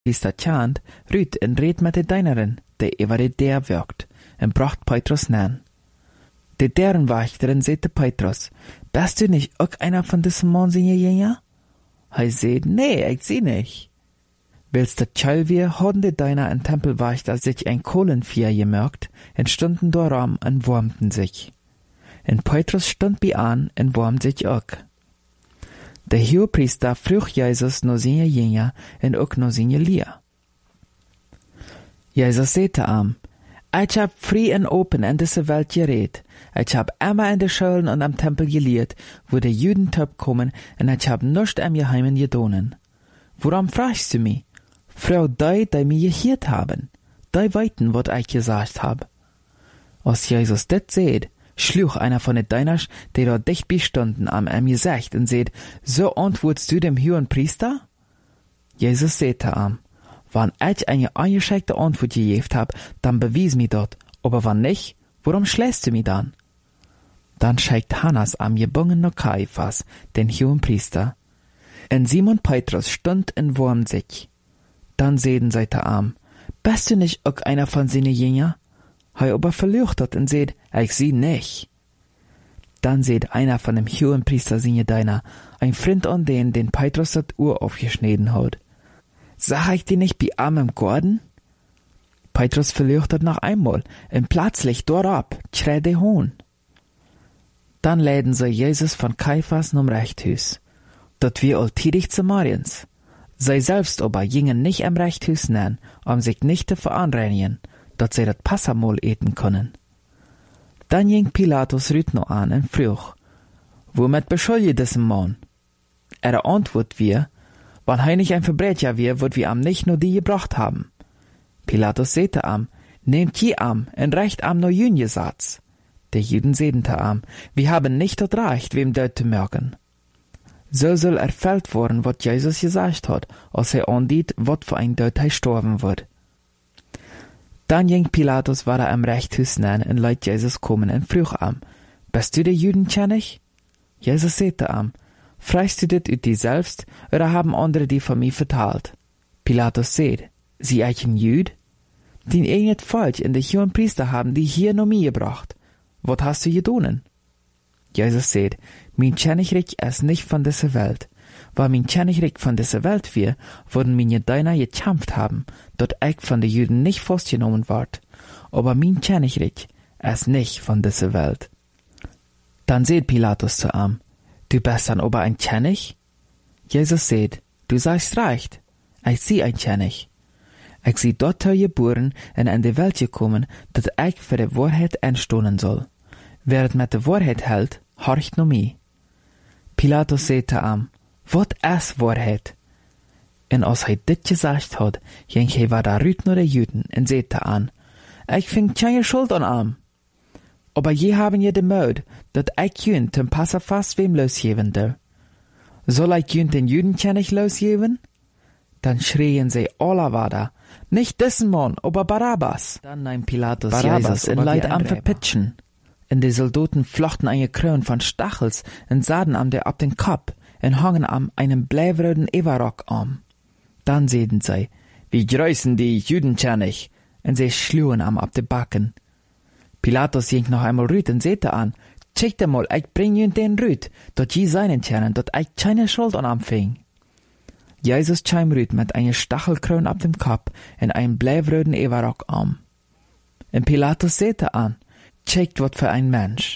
Priester chant, Rüt en red met de Dienerin, die über de der wirkt, en bracht Petrus nan. De Dernwächterin sagte Petrus, bist du nicht auch einer von diesen Monsignor Jünger? Er sagt, nee, ich sie nicht. Wills der Chal wir, hadden de Diener en Tempelwächter sich ein Kohlenfeuer gemerkt, en stunden darum en wärmten sich. En Petrus stund bei an en wärmt sich auch. Der Hohepriester frug Jesus noch seine Jünger en auch noch seine Lehr. Jesus sagte ihm, ich hab frei en open in diese Welt geredet. Ich hab immer in de Schulen und am Tempel gelehrt, wo de Juden top kommen, und ich hab nichts im Geheimen gedonen. Warum fragst du mich? Frau die mir gehört haben. Die weiten, wat ich gesagt hab. Als Jesus dit seht, schlug einer von den Dieners, die da dicht bestunden, am ihm gesagt und seht, so antwortst du dem hohen Priester? Jesus sagte ihm, wenn ich eine eingeschränkte Antwort gegeben hab, dann bewies mir dort, aber wenn nicht, warum schlägst du mich dann? Dann schickt Hannas am gebungenen Kaiphas, den hohen Priester. Und Simon Petrus stund und wärmt sich. Dann sehen sie ihm, bist du nicht auch einer von seinen Jünger? Er aber verleuchtet und seht, ich sie nicht. Dann seht einer von dem hohen Priester seine Diener, ein Freund an den Petrus das Ohr aufgeschnitten hat. Sag ich dir nicht bei ihm im Garten? Petrus verleuchtet noch einmal, und plötzlich dorab schreit der Hohn. Dann läden sie Jesus von Kaiphas zum Reichthus. Dort wir alltäglich zu Mariens. Sie selbst aber gingen nicht im Reichthus nennen, sich nicht zu veranreinigen, dass sie das Passamol eten können. Dann ging Pilatus Rüt noch an und frug, womit beschuldigt diesen Mann? Er antwortet wir, wenn er nicht ein Verbrecher wir, wird wir am nicht nur die gebracht haben. Pilatus sagte am, nehmt je am und recht am nur jünge Satz. Die Juden sedente am, wir haben nicht das Recht, wem dort zu merken. So soll erfüllt worden, was Jesus gesagt hat, als er andiet, wat für ein Dort er sterben wird. Dann ging Pilatus war am Reichthus nennen und leit Jesus kommen und frug am, bist du der Juden kennig? Jesus sagte am, fragst du dit ut die selbst, oder haben andere die von mir vertalt? Pilatus sagt, sie ein Jüd? Den nicht falsch, in die hohen Priester haben die hier noch mir gebracht. Wat hast du gedonen? Jesus sagt, mein Königreich ist nicht von dieser Welt. Weil mein Königreich von dieser Welt wir, würden meine Diener gekämpft haben, dort ich von den Juden nicht festgenommen ward. Aber mein Königreich ist nicht von dieser Welt. Dann sagt Pilatus zu ihm, du bist dann aber ein König? Jesus sagt, du sagst recht, ich sie ein König. Ich sie dort geboren und in die Welt gekommen, dass ich für die Wahrheit einstehen soll. Wer es mit der Wahrheit hält, horcht nur mich. Pilatus sagte ihm, wat ist Wahrheit? Und als er dit gesagt hat, ging er wieder rüt nach den Juden und sagte an, ich fing keine Schuld an ihm. Aber je haben je de Mut, dat ich jün zum Passafast wem losgeben der. Soll ich jün den Juden König losgeben? Dann schrien sie alle weiter, nicht diesen Mann, aber Barabbas. Dann nahm Pilatus Jesus in Leid am Verpitschen. Und die Soldaten flochten eine Krone von Stachels und sahen am der ab den Kopf und hangen am einen bleiwroten Everrock am. Dann sehen sie, wie grüßen die Judenkönig, und sie schlugen am ab die Backen. Pilatus ging noch einmal Rüt und sagte an, schickt mal, ich bring ihn den Rüt, dort je seinen Tjernen, dort ich keine Schuld an am fing. Jesus kam Rüt mit einer Stachelkrone ab dem Kopf und einem bleiwroten Everrock am. Und Pilatus sagte an, checkt wat für ein Mensch.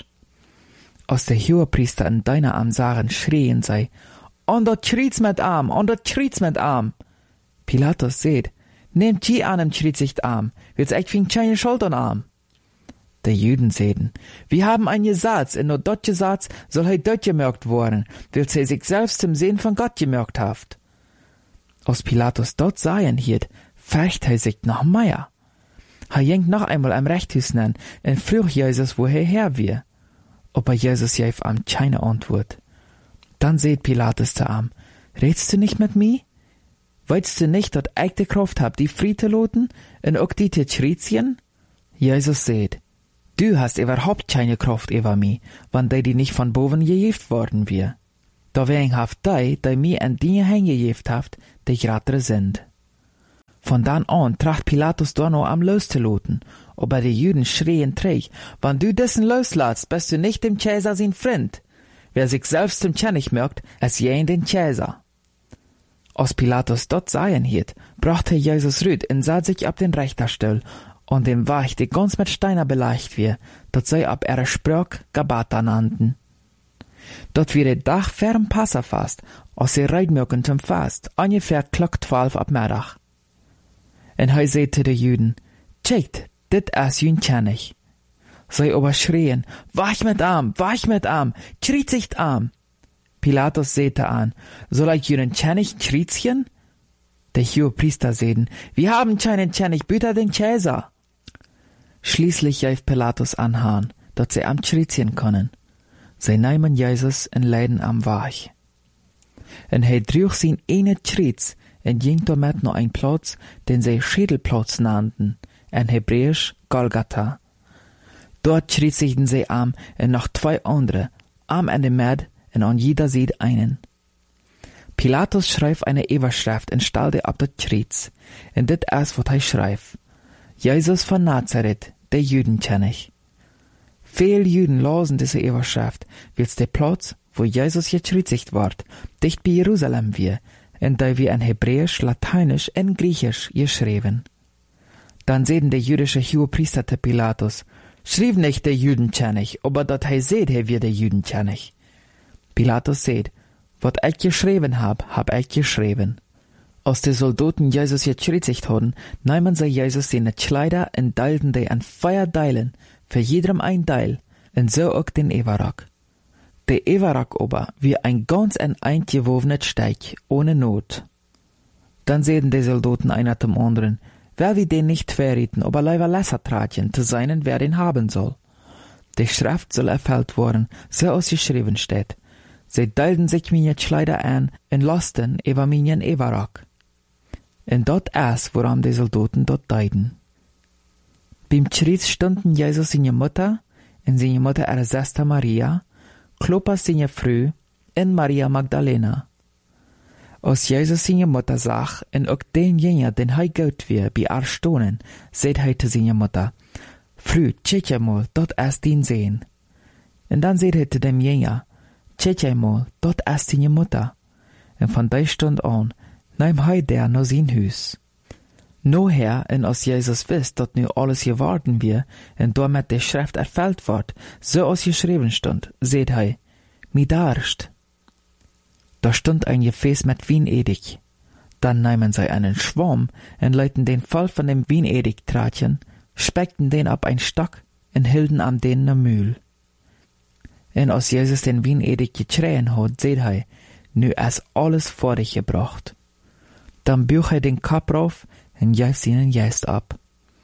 Als der Hohepriester und Diener am sahen, schrien sie, und dort schriet's mit Arm, und dort schriet's mit Arm. Pilatus sagt, nehmt je an im schriet Arm, will's ich fing keine Schuld an Arm. Die Juden sagten, wir haben ein Gesetz, und nur dort Gesetz soll er dort gemerkt worden, weil er sich selbst zum Sehen von Gott gemerkt haft. Als Pilatus dort seien hielt, fürcht er sich noch mehr. Er ging noch einmal am Reichthus nennen und frug Jesus, wo er her wir. Aber Jesus gab ihm keine Antwort. Dann sagt Pilatus zu ihm, redst du nicht mit mir? Weißt du nicht, dass ich die Kraft hab, die frei zu loten und auch die zu schriezien? Jesus sagt, du hast überhaupt keine Kraft über mich, wenn die nicht von boven gegeben worden wir. Da wegen haft die mir an Dinge hingegeben haft, die gerade sind. Von dann an tracht Pilatus da noch am loszulassen, aber die Juden schrien träg, wenn du dessen loslässt, bist du nicht dem Cäsar sein Freund. Wer sich selbst zum König merkt, es jen den Cäsar. Als Pilatus dort seien hielt, brachte Jesus rüd und sah sich ab den Richterstuhl, und dem Weich, die ganz mit Steiner beleicht wir, dat sei ab ihre Sprach Gabata nannten. Dort wird der Dach ferm Passafast, als sie reitmöken zum Fast, ungefähr klock 12 ab Mittag. Und er seht zu den Juden, tschekt, dit is jün König. Sie aber schrien, wach mit arm, schriet sich arm. Pilatus sehte an, soll ich jünen König schrietchen? Der Hohepriester sehten, wir haben keinen König, büter den Cäsar. Schließlich jäf Pilatus anhahn, dat sie am schrietchen können. Sie nehmen Jesus en leiden am Wach. En hij droeg zijn ene schriets en ging damit noch ein Platz, den sie Schädelplatz nannten, en Hebräisch Golgatha. Dort schrietzichten sie am en noch 2 andere, am an dem Med en an jeder Seite einen. Pilatus schreif eine Überschrift en stalde ab dat Schriets, en dit is wat hij schreif. Jesus von Nazareth, der Judenkönig. Viel Juden lasen diese Überschrift, wird's der Platz, wo Jesus geschritzigt ward, dicht bei Jerusalem wir, en da wir in Hebräisch, Lateinisch en Griechisch geschrieben. Dann sehen der jüdische Hohepriester zu Pilatus, schrieb nicht der Judenkönig, aber dat hij seht, hij wir der Judenkönig. Pilatus seht, wat ich geschrieben hab ich geschrieben. Als die Soldaten Jesus geschritzigt hadden, nahmen sie Jesus seine Kleider en deilten die an 4 Deilen, für jedem ein Deil, en so auch den Everak. Der Everak aber wie ein ganz eingewovenes Steig, ohne Not. Dann sehen die Soldaten einer zum anderen, wer wie den nicht verrieten, aber leider Lesser tratchen, zu seinen, wer den haben soll. Die Schrift soll erfüllt worden, so als geschrieben steht. Sie deilten sich meine Kleider an, en lasten über meinen Everak. Und dort ist, woran die Soldaten dort deiden. Beim Schritt stunden Jesus seine Mutter, und seine Mutter ihre Schwester Maria, Klopas seine Frau, und Maria Magdalena. Als Jesus seine Mutter sah, und auch denjenigen, den er gut wir, bei ihr stonen, seht er zu seiner Mutter, Frau, tschetja mal, dort ist den Sehen. Und dann seht er zu dem Jäger, tschetja mal, dort ist seine Mutter. Und von der Stunde an, nahm er der noch sein Haus. Noher, en als Jesus wisst, dat nu alles geworden wir, en damit die Schrift erfüllt wird, so als geschrieben stund, seht hij, mi darst. Da stund ein Gefäß mit Weinedig. Dann nahmen sie einen Schwamm und leiten den voll von dem Weinedig-Tratchen, speckten den ab ein Stock und hielten am den ne Mühl. Und als Jesus den Weinedig geträhen hat, seht hij, nu ist alles vor dich gebracht. Dann büch er den Kopf rauf und jäft ihnen Geist ab.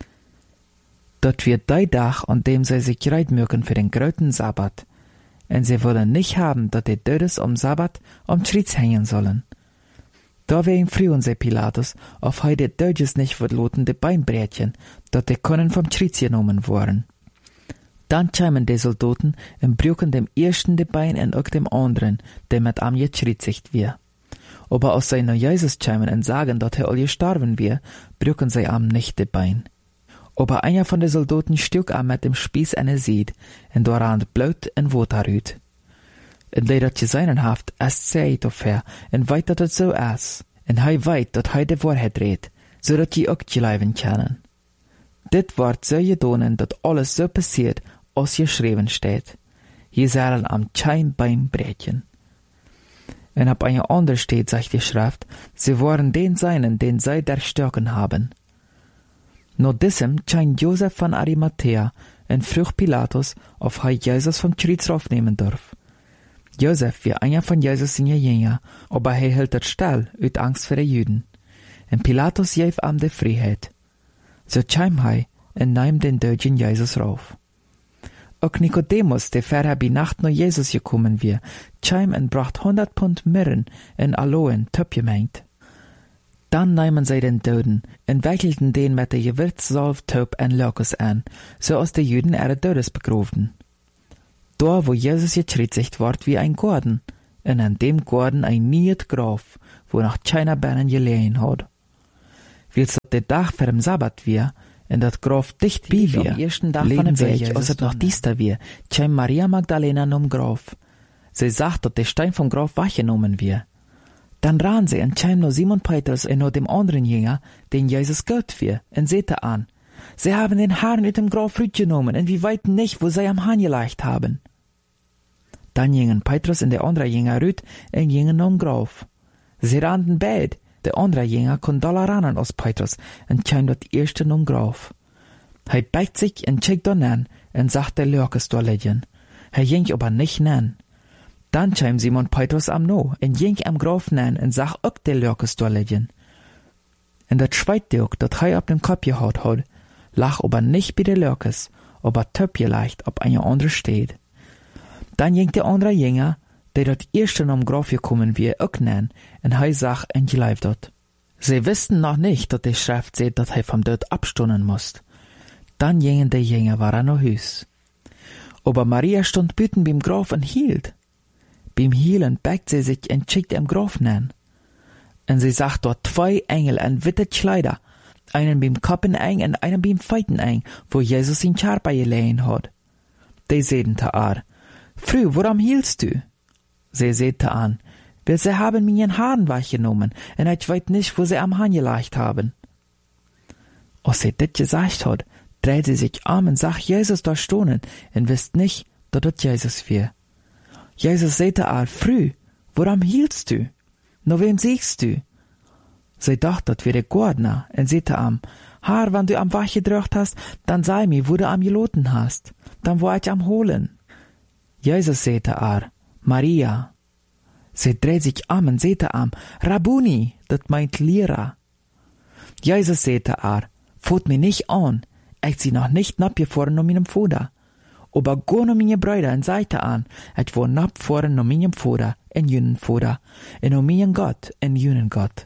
Dort wird der Tag, an dem sie sich bereit mögen für den großen Sabbat, und sie wollen nicht haben, dass die Todes am Sabbat am Schritt hängen sollen. Da wegen frühen sie Pilatus, auf heute die Todes nicht verloten die Beinbrätchen, dass die können vom Schritt genommen worden. Dann kämen die Soldaten und brüchen dem ersten die Bein und auch dem anderen, der mit am geschritzigt wird. Aber als sie nach Jesus kämen und sagen, dass er all gestorben wird, brüchen sie am nicht die Bein. Aber einer von den Soldaten stück am mit dem Spieß eine Sied, und daran Blut und Wasser rüht. Und der dat gesehen haft, es seht auf her, und weit dat het so ist, und hei weit, dat hei de Wahrheit redt, so dat je auch geleiven können. Dit wordt so gedonen, dat alles so passiert, als geschrieben steht. Je sollen am kein Bein brechen. Und ab einer anderen steht, sagt die Schrift, sie waren den Seinen, den sie durchstochen haben. Nur diesem scheint Josef von Arimathea und frug Pilatus, ob er Jesus vom Kreuz raufnehmen darf. Josef war einer von Jesus seine Jünger, aber er hielt das still, aus Angst vor den Juden. Und Pilatus gab ihm die Freiheit. So kam er und nahm den Deutschen Jesus rauf. Auch Nikodemus, der vorher bei Nacht nach Jesus gekommen war, kam und bracht 100 Pfund Myrrhen und Aloen töpgemengt. Dann nahmen sie den Toten und wickelten den mit der Gewürzsalve Taub und Lokus an, so als die Juden ihre Todes begrubten. Da, wo Jesus gekreuzigt ward, wie ein Garten, und an dem Garten ein niet Grab, wo noch keiner Beinen gelegen hat. Wils dat de Tag vor dem Sabbat wir, en dat Graf dicht bei wir, am ersten Tag von dem Weg, als het noch diester wir, käm Maria Magdalena nom Graf. Sie sagt, dat der Stein vom Graf weggenommen wir. Dann ran sie und käm nur Simon Petrus und nur dem anderen Jünger, den Jesus Gott wir, und sehte an. Sie haben den Herrn mit dem Graf rütgenommen, und wir weiten nicht, wo sie am Hahn gelegt haben. Dann gingen Petrus und der andere Jünger rüt und gingen nom Graf. Sie rannten beid. Der andere Jünger kon doller rannen als Petrus und käm dort erste nom Graf. Hij beigt sich und checkt dann an und sagt der Lörkes da liegen. Hij ging aber nicht nen. Dann käm Simon Petrus am no und ging am Graf nen und sagt auch der Lörkes da liegen. Und dat zweite auch, dat hij op dem Kopf gehaut hat, lag aber nicht bei der Lörkes, aber töp leicht ob eine andere steht. Dann ging der andere Jünger, der dort erste nom Graf gekommen wie auch nen, und hij sag en gelieft dort. Sie wussten noch nicht, dat die Schrift seht, dat hij vom Tod abstunden musst. Dann gingen die Jünger waren noch Hüs. Aber Maria stund büten beim Graf und hielt. Beim Hielen beigt sie sich und schickt dem Graf nen. Und sie sagt dort 2 Engel in witte Kleider, einen beim Koppen eng und einen beim Feiten eng, wo Jesus in Charpa gelegen hat. Die sehten te ar, Frau, warum hielst du? Sie sehte an, weil sie haben mir ihren Haaren weggenommen, und ich weiß nicht, wo sie am Hahn gelegt haben. Als sie dit gesagt hat, dreht sie sich um und sagt Jesus da stonen, und wisst nicht, dass das Jesus wär. Jesus sehte an, Frau, warum hielst du? No wem siehst du? Sie dachte, das wäre der Gordner, und sehte am, Haar, wenn du am Wach gedrückt hast, dann sei mir, wo du am geloten hast, dann war ich am holen. Jesus sehte an, Maria. Sie dreht sich um und sehte am, Rabuni, das meint Lehrer. Jesus sehte an, fot mir nicht an, ich sie noch nicht abgefahren um meinem Vater. Aber go no meine Brüder und seite an, ich war abgefahren um meinem Vater, en jünen Vater, en um meinen Gott, en jünen Gott.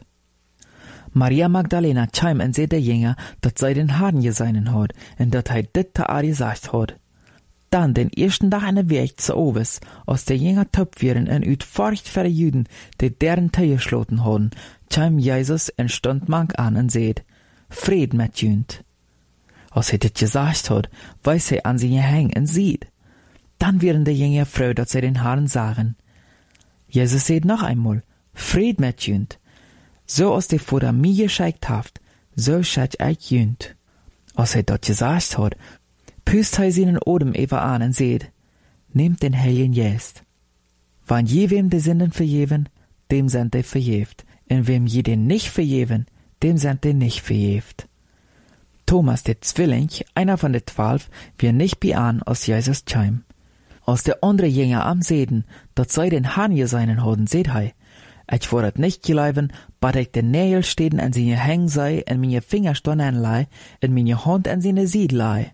Maria Magdalena käm und seht der Jünger, dat sei den Haaren geseinen hat, und dat hei dit te ar gesagt hat. Dann den ersten Tag an der Weg zu Oves, als der Jünger töp wären en üt Furcht für die Jüden, die deren Tee geschloten haben, käm Jesus und stund mank an und seht, Fried mit jünd. Als er dit gesagt hat, weiß er an sie hängen und sieht. Dann wären die Jünger froh, dass sie den Haaren sagen. Jesus seht noch einmal, Fried mit jünd. So als der Vater mir geschickt haft, so schickt ich jünd. Als er dat gesagt hat, püst hij seinen Odem even an und seht, nehmt den Heiligen Geist. Wann je wem de Sünden vergeven, dem sind de verjeft. Und wem je den nicht vergeven, dem sind de nicht verjeft. Thomas, der Zwilling, einer von den 12, wir nicht beahnen, als Jesus käm. Als der andere Jünger am Seden, dat sei den Hahn geseinen hoden, seht hei. Ich worat nicht geleiben, bat ich den Nägel stehen an seine Hängen sei, en meine Finger stonnen lei, en meine Hand an seine Sied lei.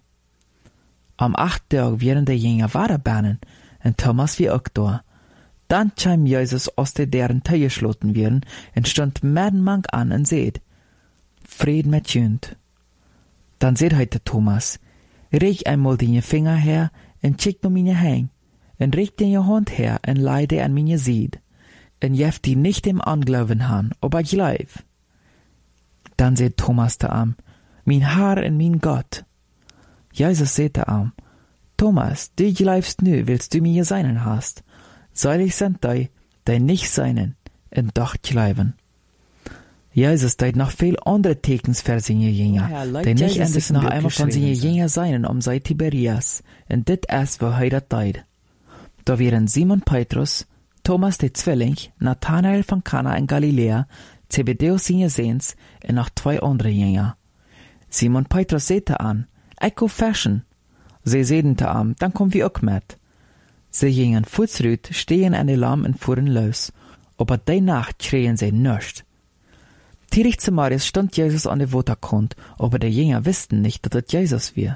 Am 8. Tag wären der Jünger weiterbernen, en Thomas wie auch da. Dann käm Jesus aus der deren Tee geschloten werden, en stund Mädenmank an en seht, Fried mit jünd. Dann seht heute Thomas, riech einmal deine Finger her, en schick no meine Hängen, en riech deine Hand her, en leide an meine Sied, en jef die nicht im Anglauben han, aber gleif. Dann seht Thomas da am, mein Herr en mein Gott. Jesus seht da am, Thomas, du gleifst nü, willst du mir seinen hast. Seilig sind die nicht seinen, en doch gleiben. Jesus deit noch viel andere Tekens für seine Jünger, die nicht endlich noch einmal von seine Jünger seien sei Tiberias, und dit erst wo dat deit. Da wären Simon Petrus, Thomas der Zwilling, Nathanael von Kana in Galiläa, Zebedeus seine Sehns und noch 2 andere Jünger. Simon Petrus sehte an, ich go fashion. Sie sehten am, dann kommen wir auch mit. Sie gingen fußrüt, stehen an die Lamm und fuhren los, aber die Nacht schreien sie nischt. Tirig zu Marius stand Jesus an der Waterkant, aber die Jünger wussten nicht, dass das Jesus war.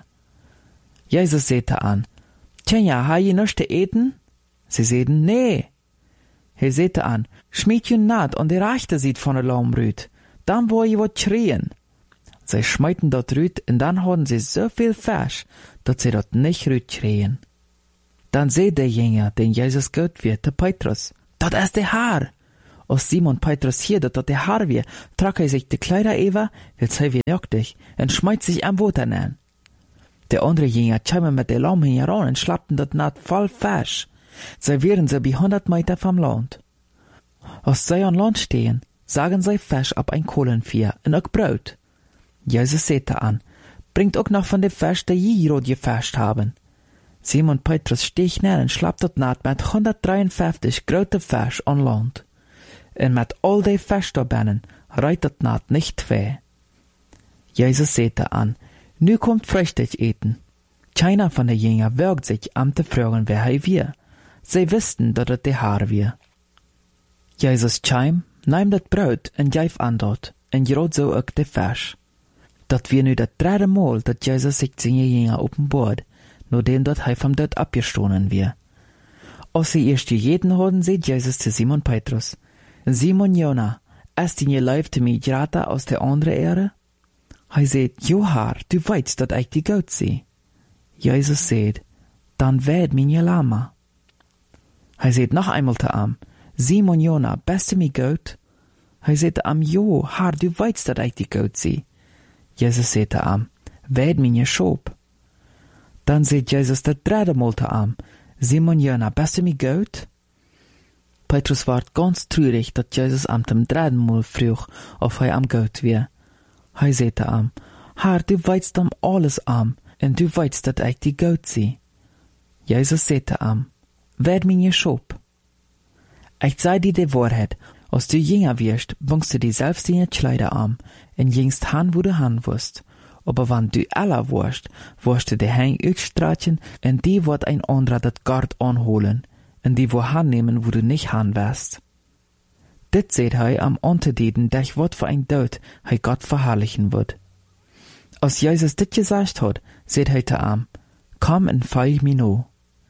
Jesus sehte an, Tja, ha je nichts zu eten? Sie sehten, nee. Er sehte an, schmied jün naht und die Rechte sieht von der Lamm rüt, dann wo je wat schreien. Sie schmeiten dort rüt und dann hatten sie so viel Fisch, dass sie dort nicht rüt schreien. Dann seht der Jünger, den Jesus Gott wird, der Petrus, dat ist der Herr. Als Simon Petrus hierde dat de Haar wie, trok hij zich de Kleider over, wil zij weer nöchtig, en schmeidt sich am Water neer. De andere Jünger kwamen met de Lamm heran en schlapten dat Naht voll Fisch. Zij wären so bei 100 Meter vom Land. Als zij an Land stehen, sagen zij Fisch ab ein Kohlenvier en ook Brot. Jesus sagte an, bringt auch noch von dem Fisch, der je rot gefischt haben. Simon Petrus steeg schnell en schlapt dat Naht met 153 grote Fisch an Land. En met all die Fisch da binnen, reit dat Naht nicht weh. Jesus sagte an, nu kommt Frühstück eten. Keiner von den Jüngern wagt sich an zu fragen, wer er wir. Sie wussten, dass es der Haar wir. Jesus kam, nahm das Brot und gab an dort, und grad so auch der Fisch. Dat wir nu das 3. Mal, dat Jesus sich seine Jünger offenbart, nachdem dat er vom Tod abgestoßen wir. Als sie erst jeden hatten, sagt Jesus zu Simon Petrus, Simon Jona, ist die Leute mir gerade aus der anderen Erde? Er sagt, jo Herr, du weißt, dat ich die Gott sehe. Jesus sagt, dann werd mir Lama. Er sagt noch einmal zu ihm, Simon Jona, bist du mir Gott? Er sagt ihm, jo, Herr, du weißt, dat ich die Gott sehe. Jesus sagt zu ihm, werd mir Schob. Dann sagt Jesus das 3. Mal zu ihm, Simon Jona, bist du mir Gott? Petrus ward ganz traurig, dat Jesus am dem 3. Mal frug, ob er am Gott wär. Er sagte ihm, Herr, du weißt am alles am, und du weißt, dat ich die Gott sehe. Jesus sagte ihm, werd mir Schob. Ich sei dir die Wahrheit, als du jünger wirst, bringst du dir selbst deine Kleider an, und gingst han, wo du han wirst. Aber wenn du aller wirst, wirst du die Hänge ausstreichen, und die wird ein anderer dat Gard anholen, und die wo han nehmen, wo du nicht han wirst. Dit seht er am Unterdieden, dech wird für ein Tod, hei Gott verherrlichen wird. Als Jesus dit gesagt hat, seht er zu ihm, komm und folg mir no.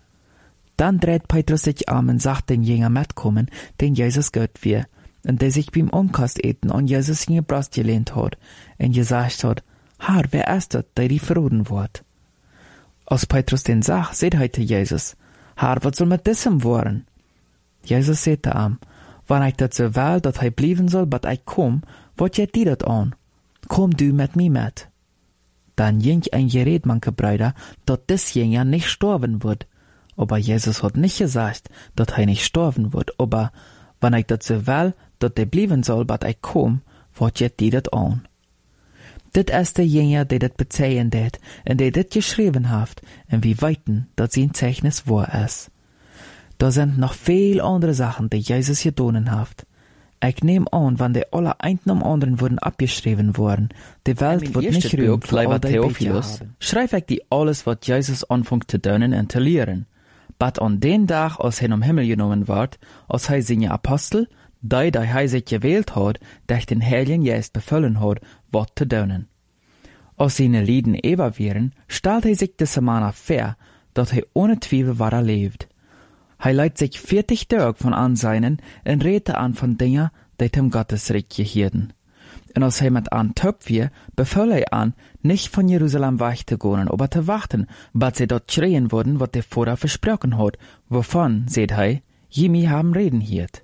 Dann dreht Petrus sich um und sagt den Jünger mitkommen, den Jesus Gott wir, und der sich beim Umkast eten und Jesus in ihr Brust gelehnt hat, und gesagt hat, Herr, wer ist das, der die verroden wird? Als Petrus den sagt, seht er zu Jesus, Herr, was soll mit diesem werden? Jesus sagt zu ihm, wenn ich dat so will, dat hij blieben soll, bat ich komm, wat jet die dat an? Komm du mit mir mit. Dann ging ein Gerät, manche Brüder, dat des Jünger nicht sterben wird. Aber Jesus hat nicht gesagt, dat er nicht sterben wird, aber wenn ich dat so will, dat der blieben soll, bat ich komm, wat jet die dat an? Dit ist der Jünger, der dat bezeihen det, und der dit geschrieben haft, und wir weiten, dat sein Zeichnis wahr ist. Da sind noch viel andere Sachen, die Jesus getan hat. Ich nehme an, wenn die alle einen am anderen wurden abgeschrieben worden, die Welt wird nicht rühren für all die Theophilus, schreib ich die alles, was Jesus anfängt zu tun und zu lehren. But an den Tag, als er am Himmel genommen ward, als er seine Apostel, die er sich gewählt hat, durch den Heiligen Geist befüllen hat, was zu tun. Als seine Lieden über wären, stellt er sich diese Mann vor, dass er ohne Zweifel wahr lebt. Er leitet sich 40 Tage von Anseinen und redet an von Dingen, die dem Gottesreich gehören. Und als er mit an Töpf wir, befahl er an, nicht von Jerusalem wegzugehen, aber zu warten, bis sie dort schreien würden, was der Vater versprochen hat, wovon, seht er, je mir haben reden hiert.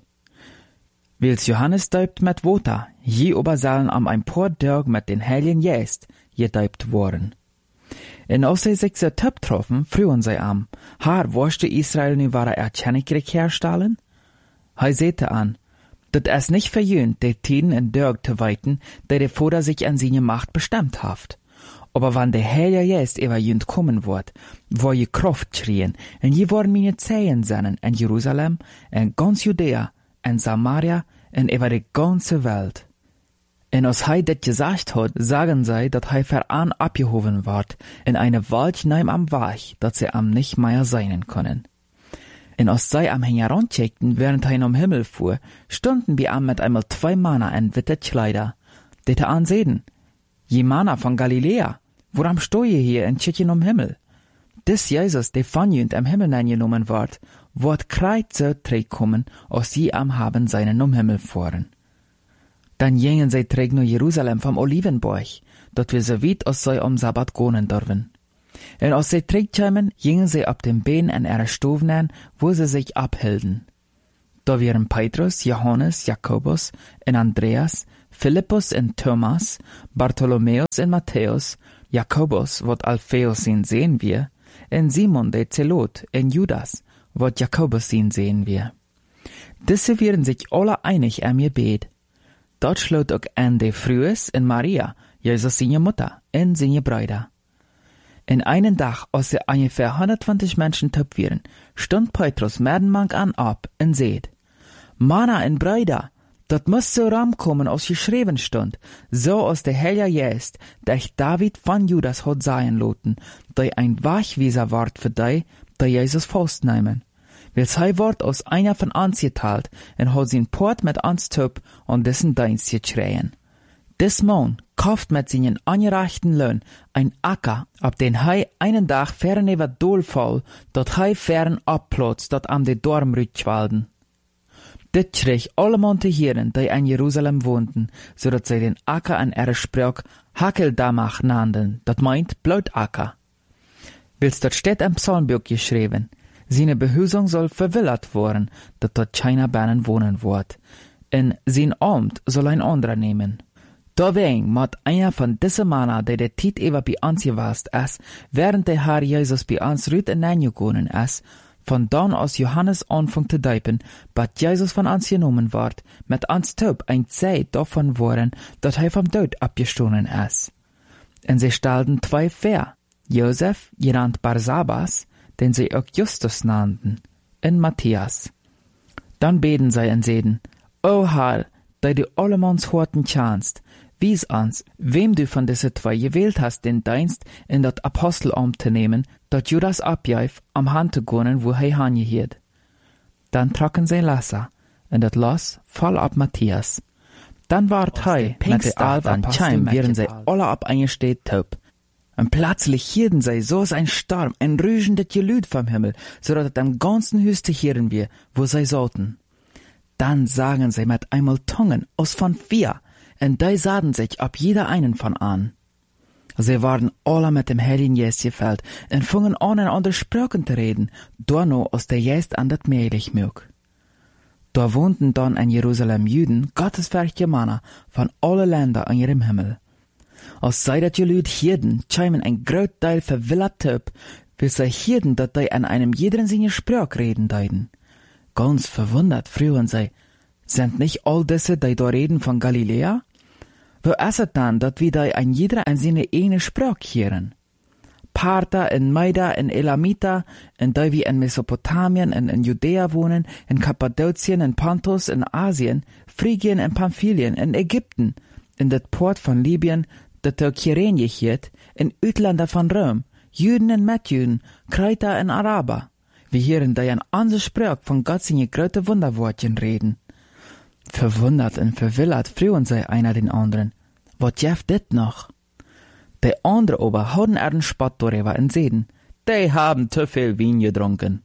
Wils Johannes däupt mit Wasser, je aber sollen am ein paar Tage mit den Heiligen Geist gedäupt worden. Und als sie sich so Töpf troffen, frühen sie am, Herr, wirst du Israel nu wahre Erkennungsreich herstellen? Er sagte an, dat es nicht verjöhnt, die Tiden in Dörg zu weiten, der der Vater sich an seine Macht bestimmt haft. Aber wann der Heilige Geist über jünd kommen wird, wo je Kraft schrien, und je wollen meine Zehen sennen in Jerusalem, in ganz Judäa, in Samaria, und über die ganze Welt. Und als er das gesagt hat, sagen sie, dass er veran abgehoben ward, in eine Wald neim am Weg, dass sie am nicht mehr sein können. Und als sie am herancheckten, während er am Himmel fuhr, stunden wir am mit einmal 2 Männer in witte Kleider. Die ansehen, je Männer von Galiläa, woran stoje hier in Tschechien am Himmel? Des Jesus, der von jünd am Himmel eingenommen ward, wird kreit so kommen, als sie am haben seinen am Himmel fuhren. Dann gingen sie träg nach Jerusalem vom Olivenberg, dort wir so weit als sie am Sabbat gehen dürfen. Und als sie träg kamen, gingen sie ab dem Bein an ihre Stufen an, wo sie sich abhielten. Da wären Petrus, Johannes, Jakobus en Andreas, Philippus en Thomas, Bartholomäus en Matthäus, Jakobus, wat Alpheus ihn sehen wir, en Simon de Zelot, en Judas, wat Jakobus ihn sehen wir. Diese wären sich alle einig am Gebet. Dort schloot ook an de Frühes en Maria, Jesus seine Mutter, en seine Brüder. In einen Tag, als sie ungefähr 120 Menschen töp wären, stund Petrus merdenmank an ab en seht: Manna en Brüder, dat muss so ramkommen, als geschrieben stund, so als der Heilige Geist, der David von Judas hat sein loten, der ein Wachwieser ward für die Jesus festnehmen. Weil sei ward aus einer von uns geteilt, en hat sein Port mit uns töp und dessen Dienst geschreien. Des Mann kauft mit seinen angereichten Lohn ein Acker, ab den hei einen Tag fern über Dolfall, dort hei fern abplotzt, dort am de Dorm rütschwalden. Dit schreich alle Monte Hieren, die in Jerusalem wohnten, so dat sie den Acker an ihre Sprach Hakeldamach nannten, dat meint Blautacker. Willst dort steht im Psalmbuch geschrieben: Seine Behusung soll verwillert worden, dat dort keiner Bannen wohnen wird. En sein Amt soll ein anderer nehmen. Deswegen mat einer von diese Männer, die der Tiet über bei uns gewast ist, während der Herr Jesus bei uns rüt hineingegangen ist, von dann aus Johannes anfängt zu deipen, bat Jesus von uns genommen ward, mit uns Taub ein Zeit davon worden, dat er vom Tod abgestoßen ist. Und sie stellten zwei Ver, Josef, genannt Barsabas, den sie auch Justus nannten, und Matthias. Dann beten sie und seden: O Herr, der du allemans Horten kannst, wies uns, wem du von diese zwei gewählt hast, den Dienst in dat Apostelamt zu nehmen, dat Judas abjeif, am Hand zu gehen, wo er hangehiert. Dann trocken sie Lasser, und dat Lass fall ab Matthias. Dann ward hei, mit der Alf an Scheim, wären sie alle ab eingesteht taub. Und plötzlich hierden sie so ein Sturm, ein rügendes Gelüt vom Himmel, so dat am ganzen Hüste hieren wir, wo sie sollten. Dann sagen sie mit einmal Tungen aus von 4, und die sahen sich ab jeder einen von an. Sie waren alle mit dem Heiligen Geist gefüllt und fingen an, in andere Sprachen zu reden, da noch aus der Geist an das mählich mög. Da wohnten dann in Jerusalem Juden, gottesfürchtige Männer von allen Ländern an ihrem Himmel. Als sei dat Gelüt hierden, scheimen ein groot Teil verwillert Typ, will sei hierden, dat die an einem jeden seine Sprach reden deuten. Ganz verwundert frühen sie: Sind nicht all diese, die da reden, von Galiläa? Wo ist es dann, dat wir die ein jeder an seine eine Sprach hören? Parther, in Meida, in Elamita, in die wie in Mesopotamien, in Judäa wohnen, in Kappadokien, in Pontus, in Asien, Phrygien, in Pamphylien, in Ägypten, in det Port von Libyen, dat der Kyrene hiert, in Utländer von Rom, Juden und Mitjuden, Kreuter und Araber. Wir hören die an andere Sprach von Gott seine große Wunderwortchen reden. Verwundert und verwillert frühen sie einer den anderen: Was jeft dit noch? Die andere aber hatten einen Spott darüber und seden: Die haben zu viel Wein getrunken.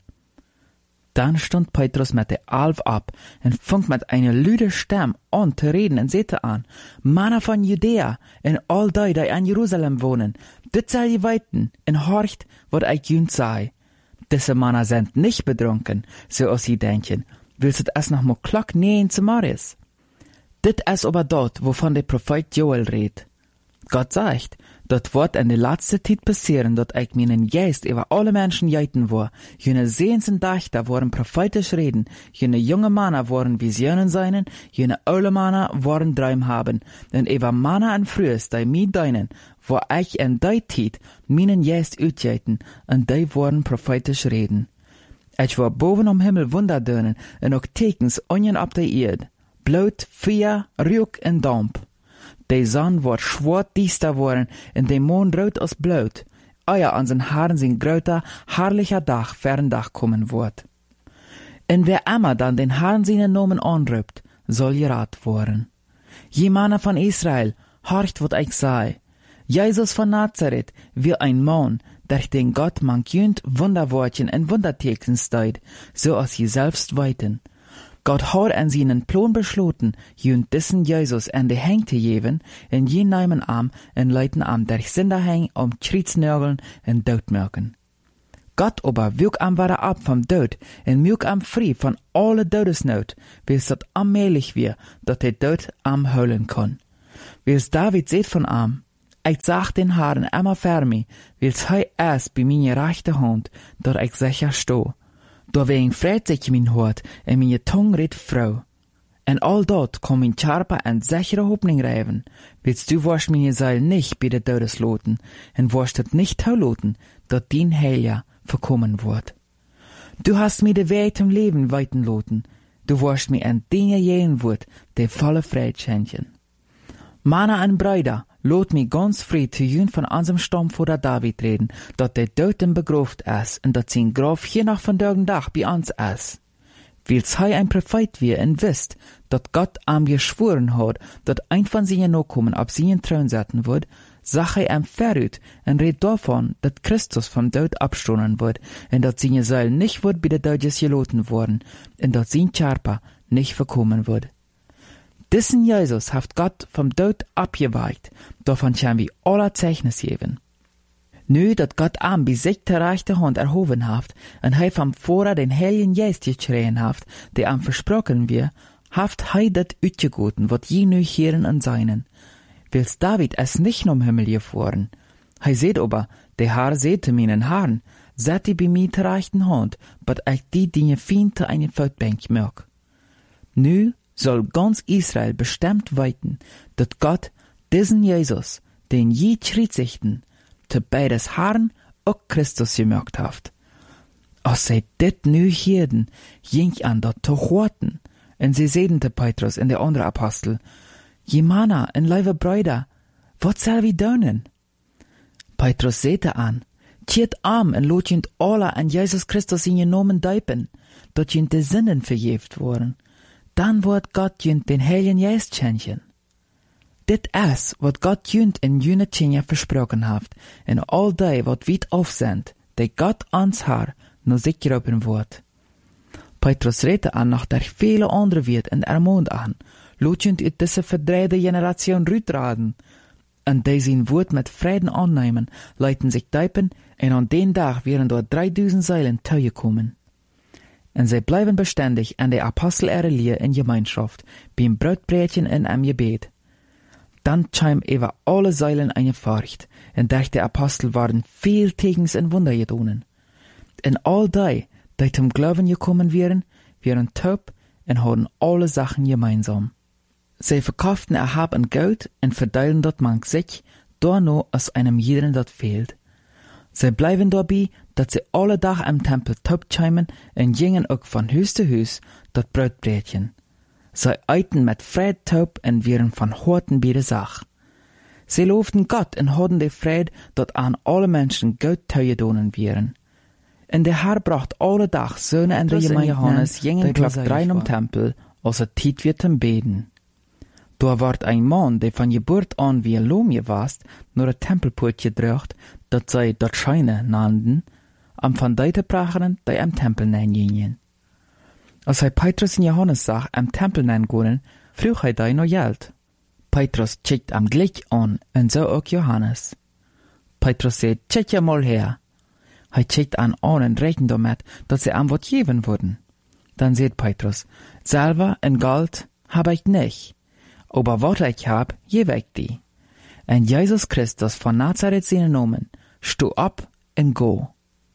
Dann stund Petrus mit der Alf ab und fing mit einer lüden Stimme an zu reden und sagte an: Männer von Judäa und all die in Jerusalem wohnen, dit sei die Weiten, und horcht, wat ich jünd sei. Diese Männer sind nicht betrunken, so als sie denken. Willst du es noch mal klock nähen zu Maris? Dit ist aber dort, wovon der Prophet Joel redet. Gott sagt, dort wird in der letzten Zeit passieren, dort ich meinen Geist über alle Menschen jeiten war. Jene Sehens und Dächter waren prophetisch reden, jene junge Männer waren Visionen seinen, jene alte Männer waren Träum haben, und über Männer und Frühes, die mir deinen, wo ich in die Zeit meinen Geist utjeiten, und die waren prophetisch reden. Ich war boven am Himmel Wunderdönen und auch Tekens onjen ab der Erde, Blut, Feuer, Rauch und Dampf. Die Sonne wird schwarz düster worden und der Mond rot als Blut, euer an den Haaren sein gröter, herrlicher Dach, Ferndach kommen wird. Und wer immer dann den Herrn seinen Namen anruft, soll gerat worden. Je Männer von Israel, horcht, wat ich sei. Jesus von Nazareth, wie ein Mann, der den Gott manchünd Wunderwortchen und Wundertekens steht, so als sie selbst weiten. Gott hat an seinen Plan beschlossen, jünd diesen Jesus an die Hänge zu geben, in jeden nehmen Arm, in Leuten am der Sinder hängen, Schritznörgeln und Dodmerken. Gott aber wük am wieder ab vom Dood en mjuk am frei von alle Dodesnood, wils dat allmählich wir, dat der Dood am heulen kon. Wils David seht von am, ich sag den Haaren immer fermi, wils hei erst bei meine rechte Hand, dat ich sicher sto. Doorwegen freut sich mein Hort en meine Tung red Frau. En al dat kon mijn Charpa en sichere Hoffnung reiven, willst du wirst meine Seil nicht bei der Todes loten, en wirst het nicht loten, dat dien Heilja verkommen wird. Du hast mir de Weg zum Leben weiten loten, du wirst mir en Dinge jenen wird, de volle Freude schenken. Mana en Brüder, lot mi ganz frei zu jün von unserem Stamm vor der David reden, dat der Toten begroft is, en dat sein Graf hier noch von Dach bei uns is. Wils hei ein Prophet wie en wisst, dat Gott am geschworen hat, dat ein von seinen Nachkommen auf seinen Thron setzen wird, sag hei am verrüt en red davon, dat Christus vom Tod abstoßen wird, en dat seine Seil nicht wird bei der Deutsches geloten worden, en dat sein Charpa nicht verkommen wird. Diesen Jesus haft Gott vom Tod abgeweicht, davon scham wir aller Zeichnis geben. Nu dat Gott am bei sich der rechte Hand erhoben haft, en hei vom Vorder den Heiligen Geist geschreien haft, der am versprochen wir, haft hei dat utgegoten, wat je nu hieren an seinen. Wils David es nicht nom Himmel gefahren. Hei seht aber, der Herr sehte meinen Haaren, seit die bei mir der rechten Hand, bat ich die Dinge fiente eine Feldbank mög. Nu soll ganz Israel bestimmt weiten, dat Gott diesen Jesus, den je schritsichten, te beides Haaren auch Christus gemerkt haft. Als sie dit nu hierden, ging an dat te horten, en sie sehen te Petrus en der andere Apostel, Jemana en lieve Brüder, wat soll wir doen? Petrus sehte an, tiert arm en lot jint alle an Jesus Christus in je Namen deipen, dat jint de Sinnen verjeft worden. Dann wird Gott jint den Heiligen Geist schenken. Dit is wat Gott jünt in jene Tjenja versprochen haft, en all die wat weit aufsend, de Gott ans Haar no sich geroepen wordt. Petrus redde an nach der viele andere wird en ermond an, lot jünt uit diese verdreide Generation rütraden, en die zijn woord met Frieden annehmen, leiten sich deipen, en an den Tag wären dort 3000 Seilen teilgekommen. En zij bleiben beständig an der Apostel erelier in Gemeinschaft, beim Brotbrechen in am Gebet. Dann scheim über alle Seilen eine Furcht, en durch die Apostel waren viel Tegens en Wunder gedonen. En all die zum Glauben gekommen wären taub en hadden alle Sachen gemeinsam. Sie verkauften Hab und Geld en verteilen dat man sich, no aus einem jeden dat fehlt. Sie bleiben dabei, dat sie alle Tag am Tempel taub scheimen en gingen auch von Hüs zu Hüs dat Brotbrechen. Sie eiten mit Fried taub en wären von Horten bei der Sach. Sie lobten Gott en hadden de Fried, dat an alle Menschen Geld teugedonen wären. En der Herr bracht alle Tag Söhne en der Gemeinde Johannes gingen klap 3 am Tempel, als Tiet wird zum Beten. Da ward ein Mann, der von Geburt an wie Lohm gewast, nur ein Tempelport gedrückt, dat sei dort Scheine nannten, am von deite Bracheren, die am Tempel nein gingen. Als Petrus und Johannes sag, am Tempel nein gehen, frug die no Geld. Petrus checkt am gleich an, und so auch Johannes. Petrus sagt, check ja mal her. Checkt an und rechnet damit, dass sie am wat geben würden. Dann sagt Petrus, selber en Geld hab ich nicht, aber wat ich hab, gebe ich die. En Jesus Christus von Nazareth seinen Namen, stu ab en go.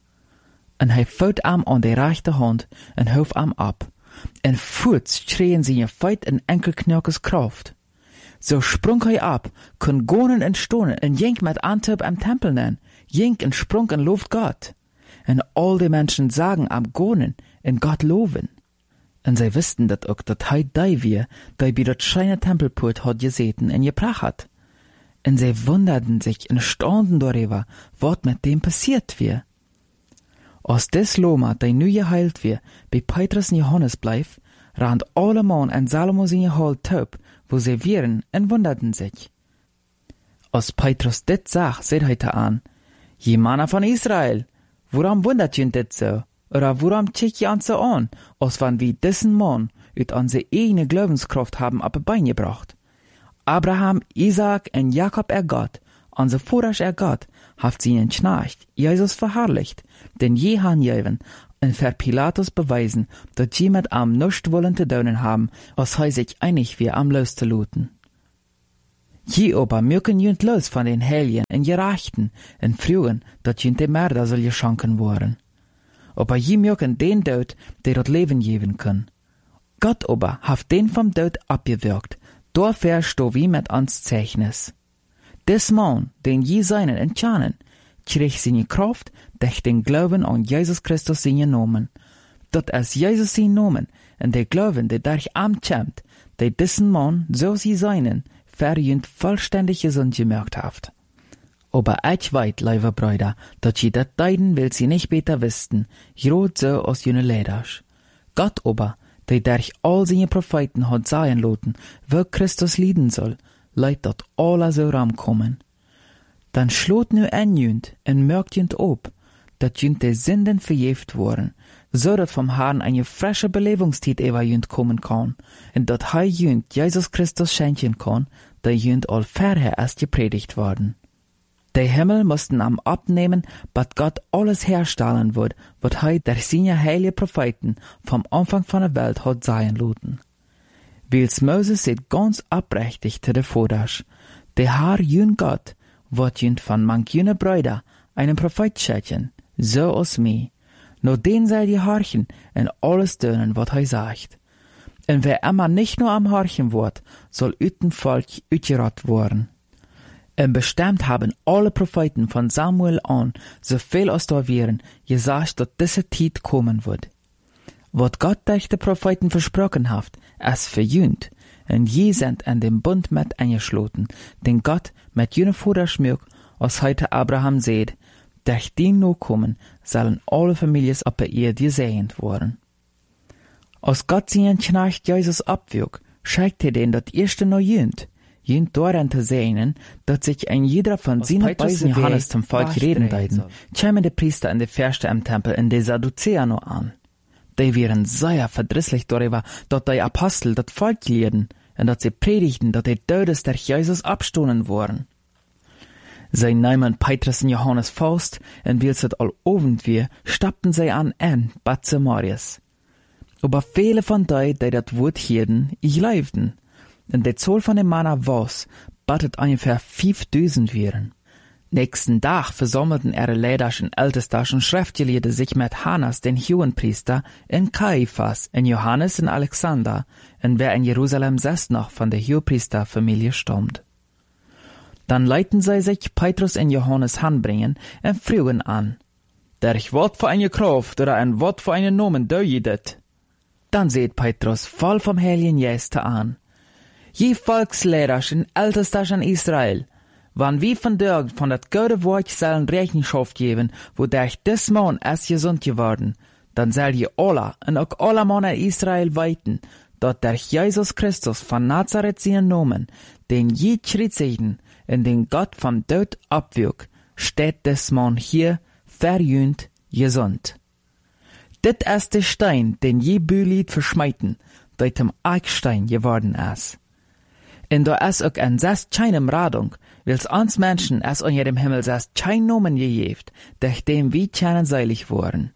En fällt am an die rechte Hand en hof am ab. En furz schreien sie feit en enkelknirkes Kraft. So sprung ab, kun gonen en stonen en jink met Antub am Tempel nen, jink en sprung en loft Gott. En all die Menschen sagen am gonen en Gott loven. En sie wussten dat ook dat hei die wir, die bei dat scheine Tempelport hat geseten en gebracht hat. En sie wunderten sich en staunten darüber, wat mit dem passiert wir. Als des Loma, die nu geheilt wir, bei Petrus und Johannes bleif, rand alle Mann en Salomo in Hall taub, wo sie wären, en wunderten sich. Als Petrus dit sag, seht heute an, je Mann von Israel, woran wundert ihr dit so? Oder woran checkt ihr an so an, als wann wir diesen Mann ut an se eigene Glaubenskraft haben ab Bein gebracht? Abraham, Isaac und Jakob Gott, Onze Vader Gott haft sie in Schnacht, Jesus verherrlicht, denn je han jeven en ver Pilatus beweisen, dat je met am nuscht wollen te doen haben, als hij sich einig wie am los te looten. Je aber mögen jünt los von den Helien en Gerechten en frühen, dat jünt de Mörder soll geschanken worden. Aber je mögen den Tod, der dat Leben geben kann. Gott aber haft den vom Tod abgewirkt, dafür sto wie mit ans Zeichnis. Des Mann, den je seinen entschahnen, krieg seine Kraft durch den Glauben an Jesus Christus seine Namen. Dat als Jesus seine Namen en der Glauben, der durch am kämmt, der diesen Mann, so sie seinen, verjünt vollständig gesund gemerkt haft. Aber ich weit, liebe Brüder, dat je dat deiden will sie nicht besser wüssten, grad so aus jene Leders. Gott aber, der durch all seine Propheten hat sagen lassen, wo Christus lieden soll, leid dat alle so ramkommen. Dann schlot nu en jünt en merkt jünt op, dat jünt de Sünden verjeft worden, so dat vom Herrn eine frische Belebungstiet über jünt kommen kann, und dat hei jünt Jesus Christus schenken kann, der jünt all vorher erst gepredigt worden. Der Himmel mussten am abnehmen, bat Gott alles herstellen wird, wat hei der seine heilige Propheten vom Anfang von der Welt hat sein lassen. Wils Moses sieht ganz abrechtig zu der Voders, der Herr jünt Gott, wat jünt von manch jüne Brüder einen Prophet schicken, so aus mir. Nur den sei die horchen en alles dönen, wat hei sagt. Und wer immer nicht nur am horchen wird, soll üten Volk utgerat worden. Und bestimmt haben alle Propheten von Samuel an, so viel als da wären, gesagt, dass diese Zeit kommen wird. Wat Gott durch die Propheten versprochen hat, es verjünt, und je sind an dem Bund mit eingeschloten, den Gott mit jene Vater schmück, als heute Abraham seht, durch den Nachkommen sollen alle Familien auf der Erde gesegnet worden. Als Gott seinen Knecht Jesus abwirkt, schickt den dat erste noch jünt daran zu sehen, dass sich ein jeder von seinen Weisen Johannes zum Volk reden deuten, kämen die Priester in die Fürsten im Tempel in die Sadduzäer noch an. Die wären sehr verdrisslich darüber, dass die Apostel das Volk lehrten und dass sie predigten, dass die Todes durch Jesus abstohlen wurden. Sie nahmen Petrus und Johannes Faust, und wie es all Abend wir, stappten sie an Bad Samarias. Aber viele von denen, die das Wort hielten, glaubten. Und die Zahl von den Männern was, battet ungefähr 5000 wären. Nächsten Tag versammelten ihre Leiders und Ältester und Schriftgelehrte sich mit Hannas, den Hohenpriester, in Kaiphas, in Johannes und Alexander, und wer in Jerusalem selbst noch von der Hohenpriesterfamilie stammt. Dann leiten sie sich Petrus und Johannes hanbringen und fragen an, durch wat für eine Kraft oder ein wat für einen Namen do je det? Dann seht Petrus voll vom Heiligen Geist an. Je Volkslehrers und Ältester in Israel, wann wie von der von dat gute Wort sollen Rechenschaft geben, wodurch des Mann erst gesund geworden, dann soll je alle und auch alle Männer Israel weiten, dort durch Jesus Christus von Nazareth seinen Namen, den je Schrittseiten, in den Gott vom Tod abwirkt, steht des Mann hier verjünt gesund. Dit ist der Stein, den je Bülied verschmeiten, der zum Eckstein geworden ist. Und da ist auch ein sest keinem Radung, wils uns Menschen es unter dem Himmel sest kein Nomen gegeft, durch dem wir keinen seilig wurden.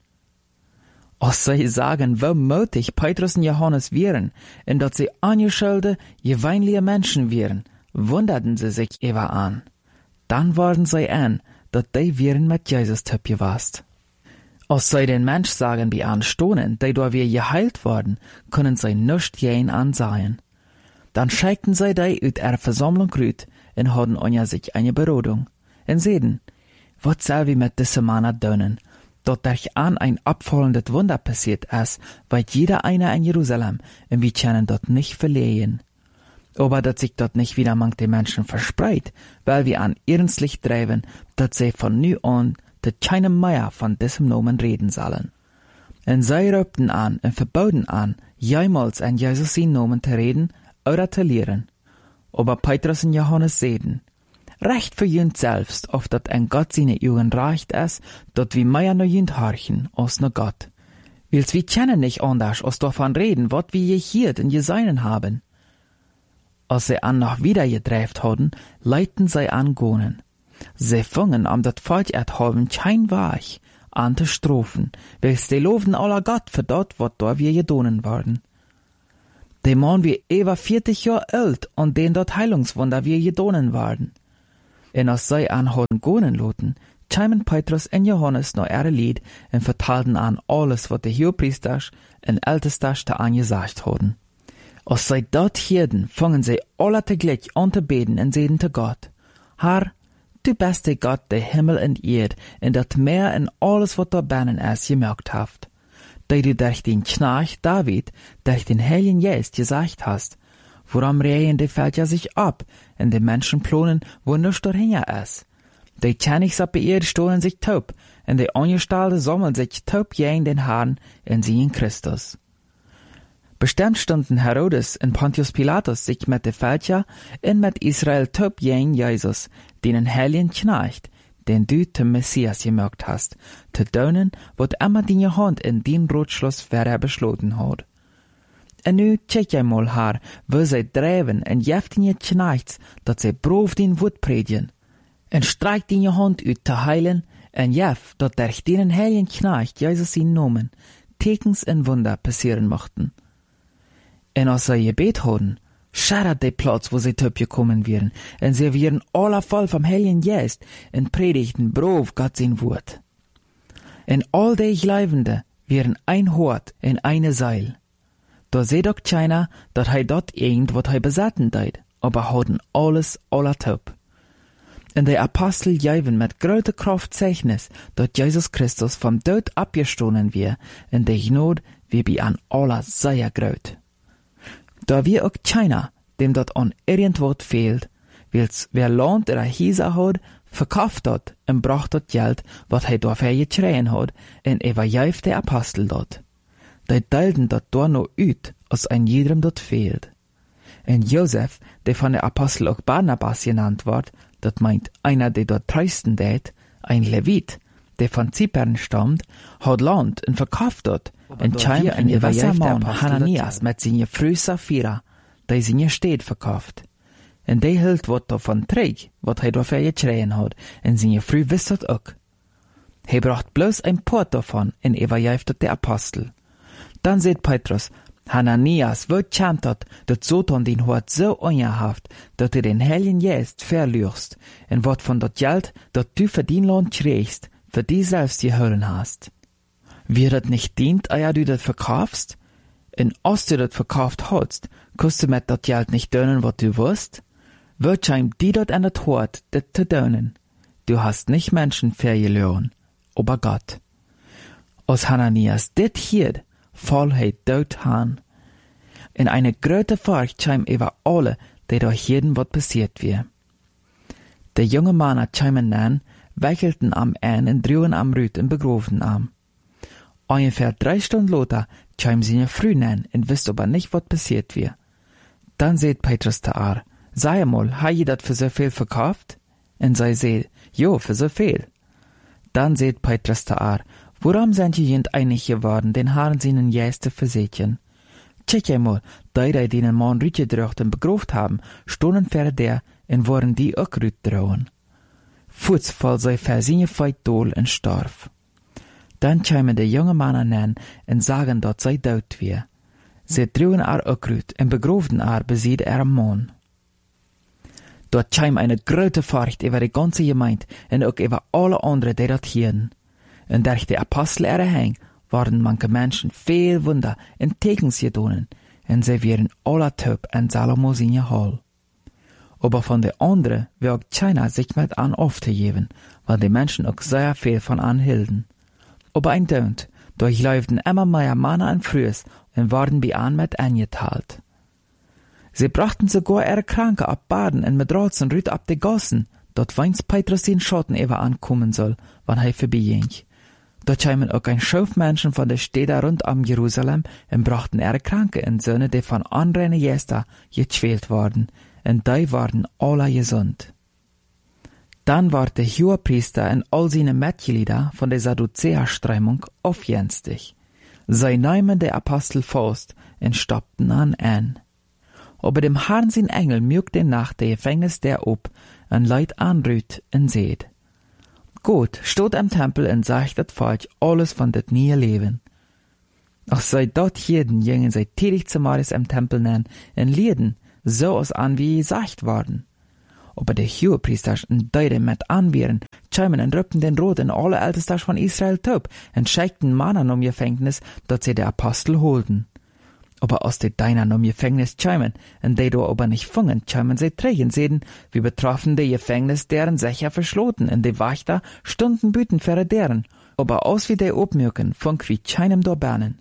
Als sie sagen, wo mutig Petrus und Johannes wären, und dass sie angeschulde, gewöhnliche Menschen wären, wunderten sie sich über an. Dann waren sie an, dass die wären mit Jesus töp gewast. Als sie den Mensch sagen, wie anstohnen, die da wir geheilt worden, können sie nicht jen ansehen. Dann schickten sie die uit ihrer Versammlung rüt und hatten unter sich eine Berodung. Und sehen, was soll wir mit diesen Männern tun, dort durch an ein abfallendes Wunder passiert ist, weil jeder einer in Jerusalem, und wir können dort nicht verlehen. Aber dass sich dort nicht wieder manch die Menschen verspreit, weil wir an ernstlich treiben, dass sie von nu an dat keinem mehr von diesem Namen reden sollen. Und sie rübten an und verboten an, jemals an Jesus seinen Namen zu reden oder zu lehren. Aber Petrus und Johannes sehen, recht für jünd selbst, auf dat ein Gott seine Jugend reicht ist, dort wie mehr no jünd horchen, als no Gott. Wils wir kennen nicht anders, als davon reden, wat wir je hiert und geseinen haben. Als sie an noch wieder gedreift hatten, leiten sie an gonen. Sie fingen am dat Volk haben kein Weich an te strofen, welches die loven aller Gott für dort, wat da wir gedonen worden. De Mann wie über 40 Jahre alt und den dort Heilungswunder wir gedonen worden. En als sei anholen gonen loten, chimen Petrus en Johannes noch ihre Lied und vertalten an alles, wat de Hohepriesters en Ältesters da angesagt haben. Als sei dort hierden, fangen sie alle teglich an te beten en seden te Gott. Herr, du bist der Gott, der Himmel und Erd, und dat Meer und alles, wat da binnen ist, gemerkt haft. Da du durch den Knarch David, durch den Heiligen Geist gesagt hast, woran rehen die Völker sich ab, und die Menschen plonen, wo nichts dahinter ist. Die Königs ab ihr stohlen sich taub, und die Angestellten sammeln sich taub gegen den Herrn, und sie in Christus. Bestimmt stunden Herodes und Pontius Pilatus sich mit den Völker und mit Israel taub gegen Jesus, den Heiligen Knecht, den du zum Messias gemerkt hast, zu tun, wat immer deine Hand in den Rotschluss wer beschlossen hat. Und nu check einmal her, wo sie treiben und jeft deine Knechts, dat sie brof den Wut predigen. Und streik deine Hand uit zu heilen, und jeft, dat durch den Heiligen Knecht Jesus in Namen Tekens und Wunder passieren mochten. Und als sie gebet haben, schadert der Platz, wo sie gekommen wären, und sie wären alle voll vom Heiligen Geist und predigten brav Gott sein Wort. Und all die Gläubende wären ein Hort in eine Seil. Da seht doch keiner, dat hei dort irgend, hei besatten deit, aber hauden alles aller taub. Und die Apostel geben mit großer Kraft Zeichnis, dat Jesus Christus vom Tod abgestohlen wir, und die Gnade wie bei an aller sehr groß. Da wir auch keiner, dem dort an irgendwas fehlt, weil's wer Land oder Häuser hat, verkauft dort und bracht dort Geld, was er dafür geschreien hat, und überjäft der Apostel dort. Die teilten dort da noch ut, als ein jedem dort fehlt. Und Josef, der von der Apostel auch Barnabas genannt wird, dat meint einer, der dort treisten tät, ein Levit, der von Zypern stammt, hat Land und verkauft dort, und scheint ein überjäfter Hananias mit seiner Frau Sapphira, die seine Städt verkauft. Und der hielt wat davon träg, wat er dafür geschreien hat, und seine Frau wisst dat auch. Er bracht bloß ein Port davon, und überjäftet der Apostel. Dann seht Petrus, Hananias, wo kämt dat Satan den Hort so ungehaft, dat den Heiligen Geist verlierst, und wat von dat Geld, dat du für den Land kriegst, für die selbst geholen hast. Wie dat nicht dient, eia du dat verkaufst? Und als du dat verkauft hast, kannst du mit dat Geld nicht dönen, wat du wirst? Wird scheim die dat an dat Hort, dat zu dönen. Du hast nicht Menschen verloren, aber Gott. Als Hananias dit hielt, voll he dort han. In eine große Furcht scheim über alle, die durch jeden wat passiert wir. Der junge Mann scheimen nan, wechelten am Ein und drüben am Rüt und begroven am. Ungefähr 3 Stunden later scheim sie ne früh nan und wisst aber nicht, wat passiert wir. Dann seht Petrus da sei einmal, ha je dat für so viel verkauft? Und sei seht, jo, für so viel. Dann seht Petrus da woran sind die jent einig geworden, den Herrn seinen Gäste versätchen? Check einmal, die den Mann Rüt gedrückt und begroft haben, stonden vor der und waren die auch Rüt drohen. Fuß voll sei für seine Feit dohl und starf. Dann kämen die junge Männer an und sagen, dort sei dort wir. Sie drohen auch Rüt und begroven besied am Mann. Dort käm eine große Furcht über die ganze Gemeinde und auch über alle anderen, die dort hielten. Und durch die Apostel erhäng, waren manche Menschen viel Wunder und Tekens gedonen, und sie wären alle taub in Salomo seine Hall. Aber von den anderen wird keiner sich mit an aufzugeben, weil die Menschen auch sehr viel von anhielten. Aber ein Dönt, durchläuften immer mehr Männer und Frühes und waren bei an mit angeteilt. Sie brachten sogar ihre Kranke ab Baden und mit Rotzen Rüt ab die Gossen, dort weins Petrus den Schotten über ankommen soll, wann er vorbeiging. Dort kämen auch ein Schauf Menschen von der Städte rund um Jerusalem und brachten ihre Kranke in Söhne, die von anderen Gästen gequält worden, und die waren alle gesund. Dann war der Hohepriester und all seine Mitglieder von der Sadduzäerströmung aufjenstig. Sie nahmen der Apostel fast und stoppten an. Aber dem Herrn sein Engel mögte nach der Gefängnis der ob, en Leid anrüht en seht. Gott steht am Tempel en sagt dat Volk alles von dat nieuwe Leben. Auch sei dort jeden gingen sei tätig zum Mordes am Tempel nennen en lieden, so aus an wie gesagt worden. Aber der Hohepriester en deide mit anwehren, schämen en rüppen den Rot in alle Ältesters von Israel top en scheikten Mannen um Gefängnis, dat sie der Apostel holden. Aber aus de Deinern um Gefängnis schämen, en de do aber nicht fungen, schämen sie trägen sehen, wie betroffen de Gefängnis deren Sächer verschloten, en de Wächter Stunden büten für deren, aber aus wie de obmürken, funk wie scheinem do bernen.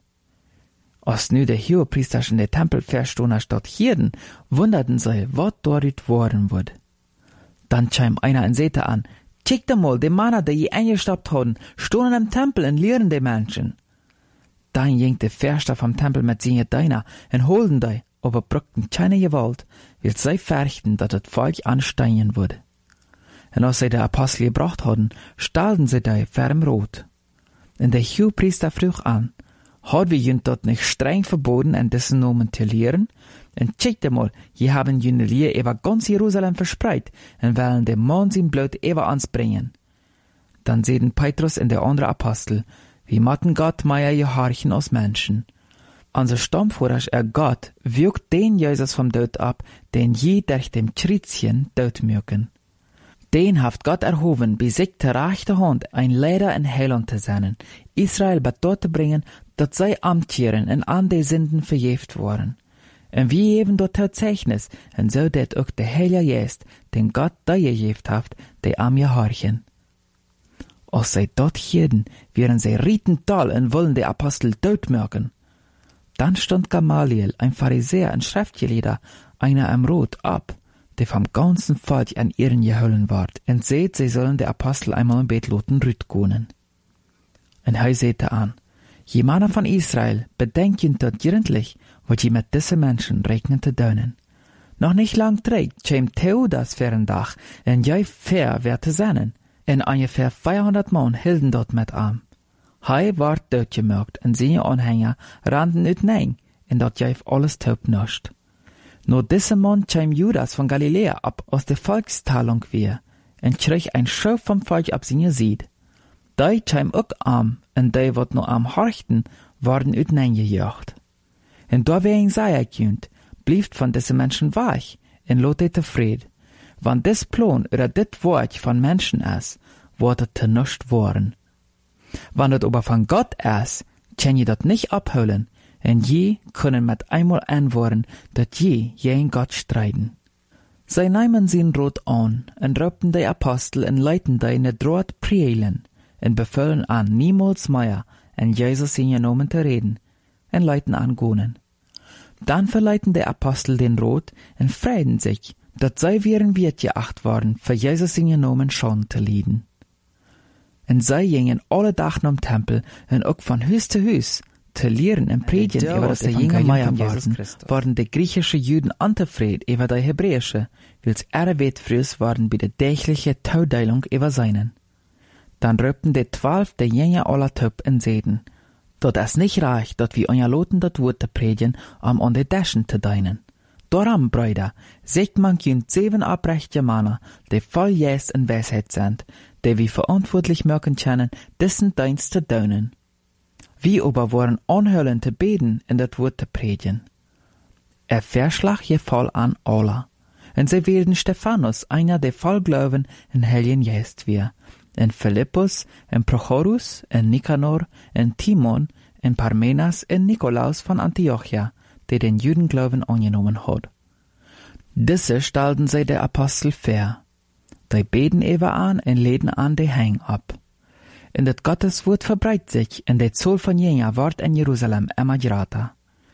Als nu de Hohepriester in de Tempel verstohner statt hierden, wunderten sie, wat dort worden wird. Dann scheim einer en Sete an, check da mal, de Männer, die je eingestoppt haben, stohnen im Tempel en lehren de Menschen. Dann ging de Verster vom Tempel mit seine Deiner en holden die, aber brückten keine Gewalt, weil sie fürchten, dass das Volk ansteigen würde. Und als sie de Apostel gebracht hatten, stahlten sie die ferm rot. Und der Hohepriester frug an, hat wir jünt dort nicht streng verboten, an dessen Namen zu lehren? Und checkte mal, je haben jüne Lehr über ganz Jerusalem verspreit, und wollen dem Mann sein Blut über ans bringen. Dann sehen Petrus und der andere Apostel, wie matten Gott meier gehorchen aus Menschen. Unser Stammführer, Gott, wirkt den Jesus vom Tod ab, den je durch dem Schrittchen Tod mögen. Den haft Gott erhoben, bis sich der rechte Hand ein Leder in Heiland zu sein, Israel bei dort zu bringen, dat sei amtieren und an die Sünden verjeft worden. Und wie eben dort Zeichnis, und so det auch der Heilige Geist, den Gott da gejeft haft, die am gehorchen. Als sie dort hielten, wären sie rietental und wollen die Apostel tot mögen. Dann stand Gamaliel, ein Pharisäer und Schriftgelehrter, einer am Rot ab, der vom ganzen Volk an ihren gehollen ward, und seht, sie sollen die Apostel einmal im Bett loten rütgonen. Und er sehte an, je Männer von Israel, bedenken dort gründlich, wat je mit diesen Menschen regnen zu dönen. Noch nicht lang trägt, schämt Theudas für ein Dach, und jei fair wird zu sein. En ungefähr 400 Mann hielden dort mit an. Hij ward doodgemerkt en seine Anhänger rannten uiteen en dat jäif alles taub nascht. Nur diese Mann kam Judas von Galiläa ab aus der Volkstalung weer en kreeg ein Schau vom Volk ab seine Seed. Die kam ook am en die wat nur am horchten worden uiteen gejaagd. En da wegen sei gekühnt, blieft von diesen Menschen weich en lot die tevreden. Wann des Plan oder dit Wort von Menschen ist, wird es te nichts worden. Wann es aber von Gott ist, kann je dat nicht abholen, und je können mit einmal antworten, dat je gegen Gott streiten. Sie nehmen sin Rot an, und rüpten die Apostel und leiten die ne Droht prielen, und befehlen an, niemals mehr in Jesus in ihr Namen zu reden, und leiten an gonen. Dann verleiten die Apostel den Rot und freuen sich, dat zij wären wert geacht worden, für Jesus in ihr Namen schon zu leiden. Und zij gingen alle Dag am Tempel und auch von Hüs zu Hüs zu lehren und predigen über das Evangelium von waren die griechische Juden antefried über die hebräische, wils weet frühs waren bei der tägliche Taudeilung über seinen. Dann rübten die 12 der Jünger aller Töp und seden, dat es nicht reicht, dat wir euer Loten dat Wort zu predigen, an die Däschen zu deinen. Darum, Brüder, seht man jünd 7 abrechte Männer, die voll Geist und Weisheit sind, die wir verantwortlich machen können, dessen Dienst zu tun. Wir aber waren anhören zu beten und das Wort zu predigen. Verschlag gefall an alle, und sie wählten Stephanus, einer der voll Glauben in Heiligen Geist wir, und Philippus, und Prochorus, und Nikanor, und Timon, und Parmenas, und Nikolaus von Antiochia, der den Judenglauben angenommen hat. Diese stellten sie der Apostel vor. Die beten ewer an und leden an die Hang ab. Und das Gotteswort verbreitet sich, und der Zoll von Jünger ward in Jerusalem immer größer.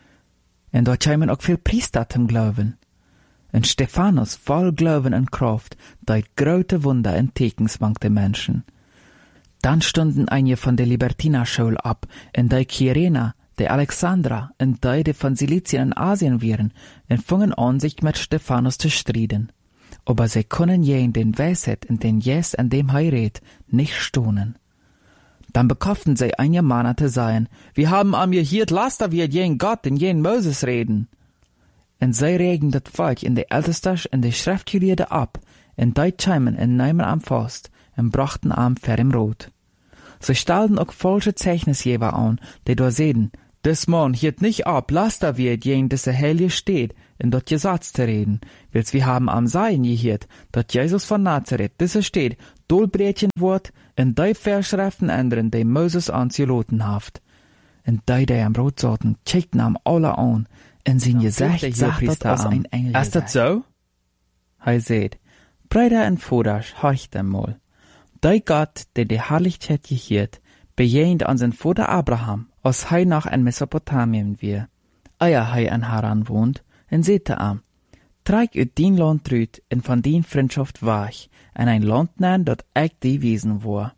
Und dort kämen auch viel Priester zum Glauben. Und Stephanus voll Glauben und Kraft, die große Wunder und Tekens mankte Menschen. Dann stunden einige von der Libertinerschule ab, und die Kyrena, die Alexandra und die von Silizien und Asien wären, und fingen an, sich mit Stephanus zu streiten. Aber sie können je in den Weisheit und den Jes an dem Heirat nicht stohnen. Dann bekauften sie einige Männer zu sein, wir haben am hier Laster wie jen Gott und jen Moses reden. Und sie regen das Volk in die Ältester und die Schriftgelehrten ab, en die chaimen en neimen am vast, en brachten am ver im Rot. Sie stalden auch falsche Zeichnisgeber an, die da sehen, des Mann hielt nicht ab, laster wird jen, dass er heilig steht, in dort Gesatz zu reden, wils wir haben am Sein gehört, dat Jesus von Nazareth, dass er steht, Dolbrätchen wort, in die Verschriften ändern, die Moses ans geloten haft. En die am Brot saßen, checkten am alle an, en sein Gesicht sagt dat als ein Engel. Ist das so? Hij seht, Brüder en Voders, horcht einmal. Die Gott, der die Herrlichkeit gehört, bejehnt an sein Vater Abraham, als hij nach in Mesopotamien wir. Eier hij an Haran wohnt, en sehte am, treig ut dien Land rüt, en van dien Freundschaft wach, en ein Land nennen, dat ich die Wiesen war.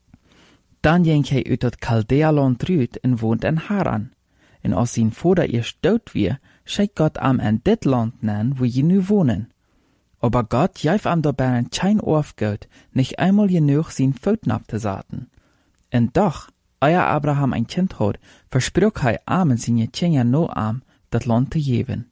Dann ging hij ut dat Chaldea-Land rüt, en wohnt in Haran. En als sein Vater erst dood wir, schickt Gott am en dit Land nennen, wo je nu wohnen. Aber Gott jäif am dabei ein Schein aufgeht, nicht einmal genug sein Pfoten abzusaten. Und doch, euer Abraham ein Kind hat, versprach hij am seine Kinder no am, dat Land zu geben.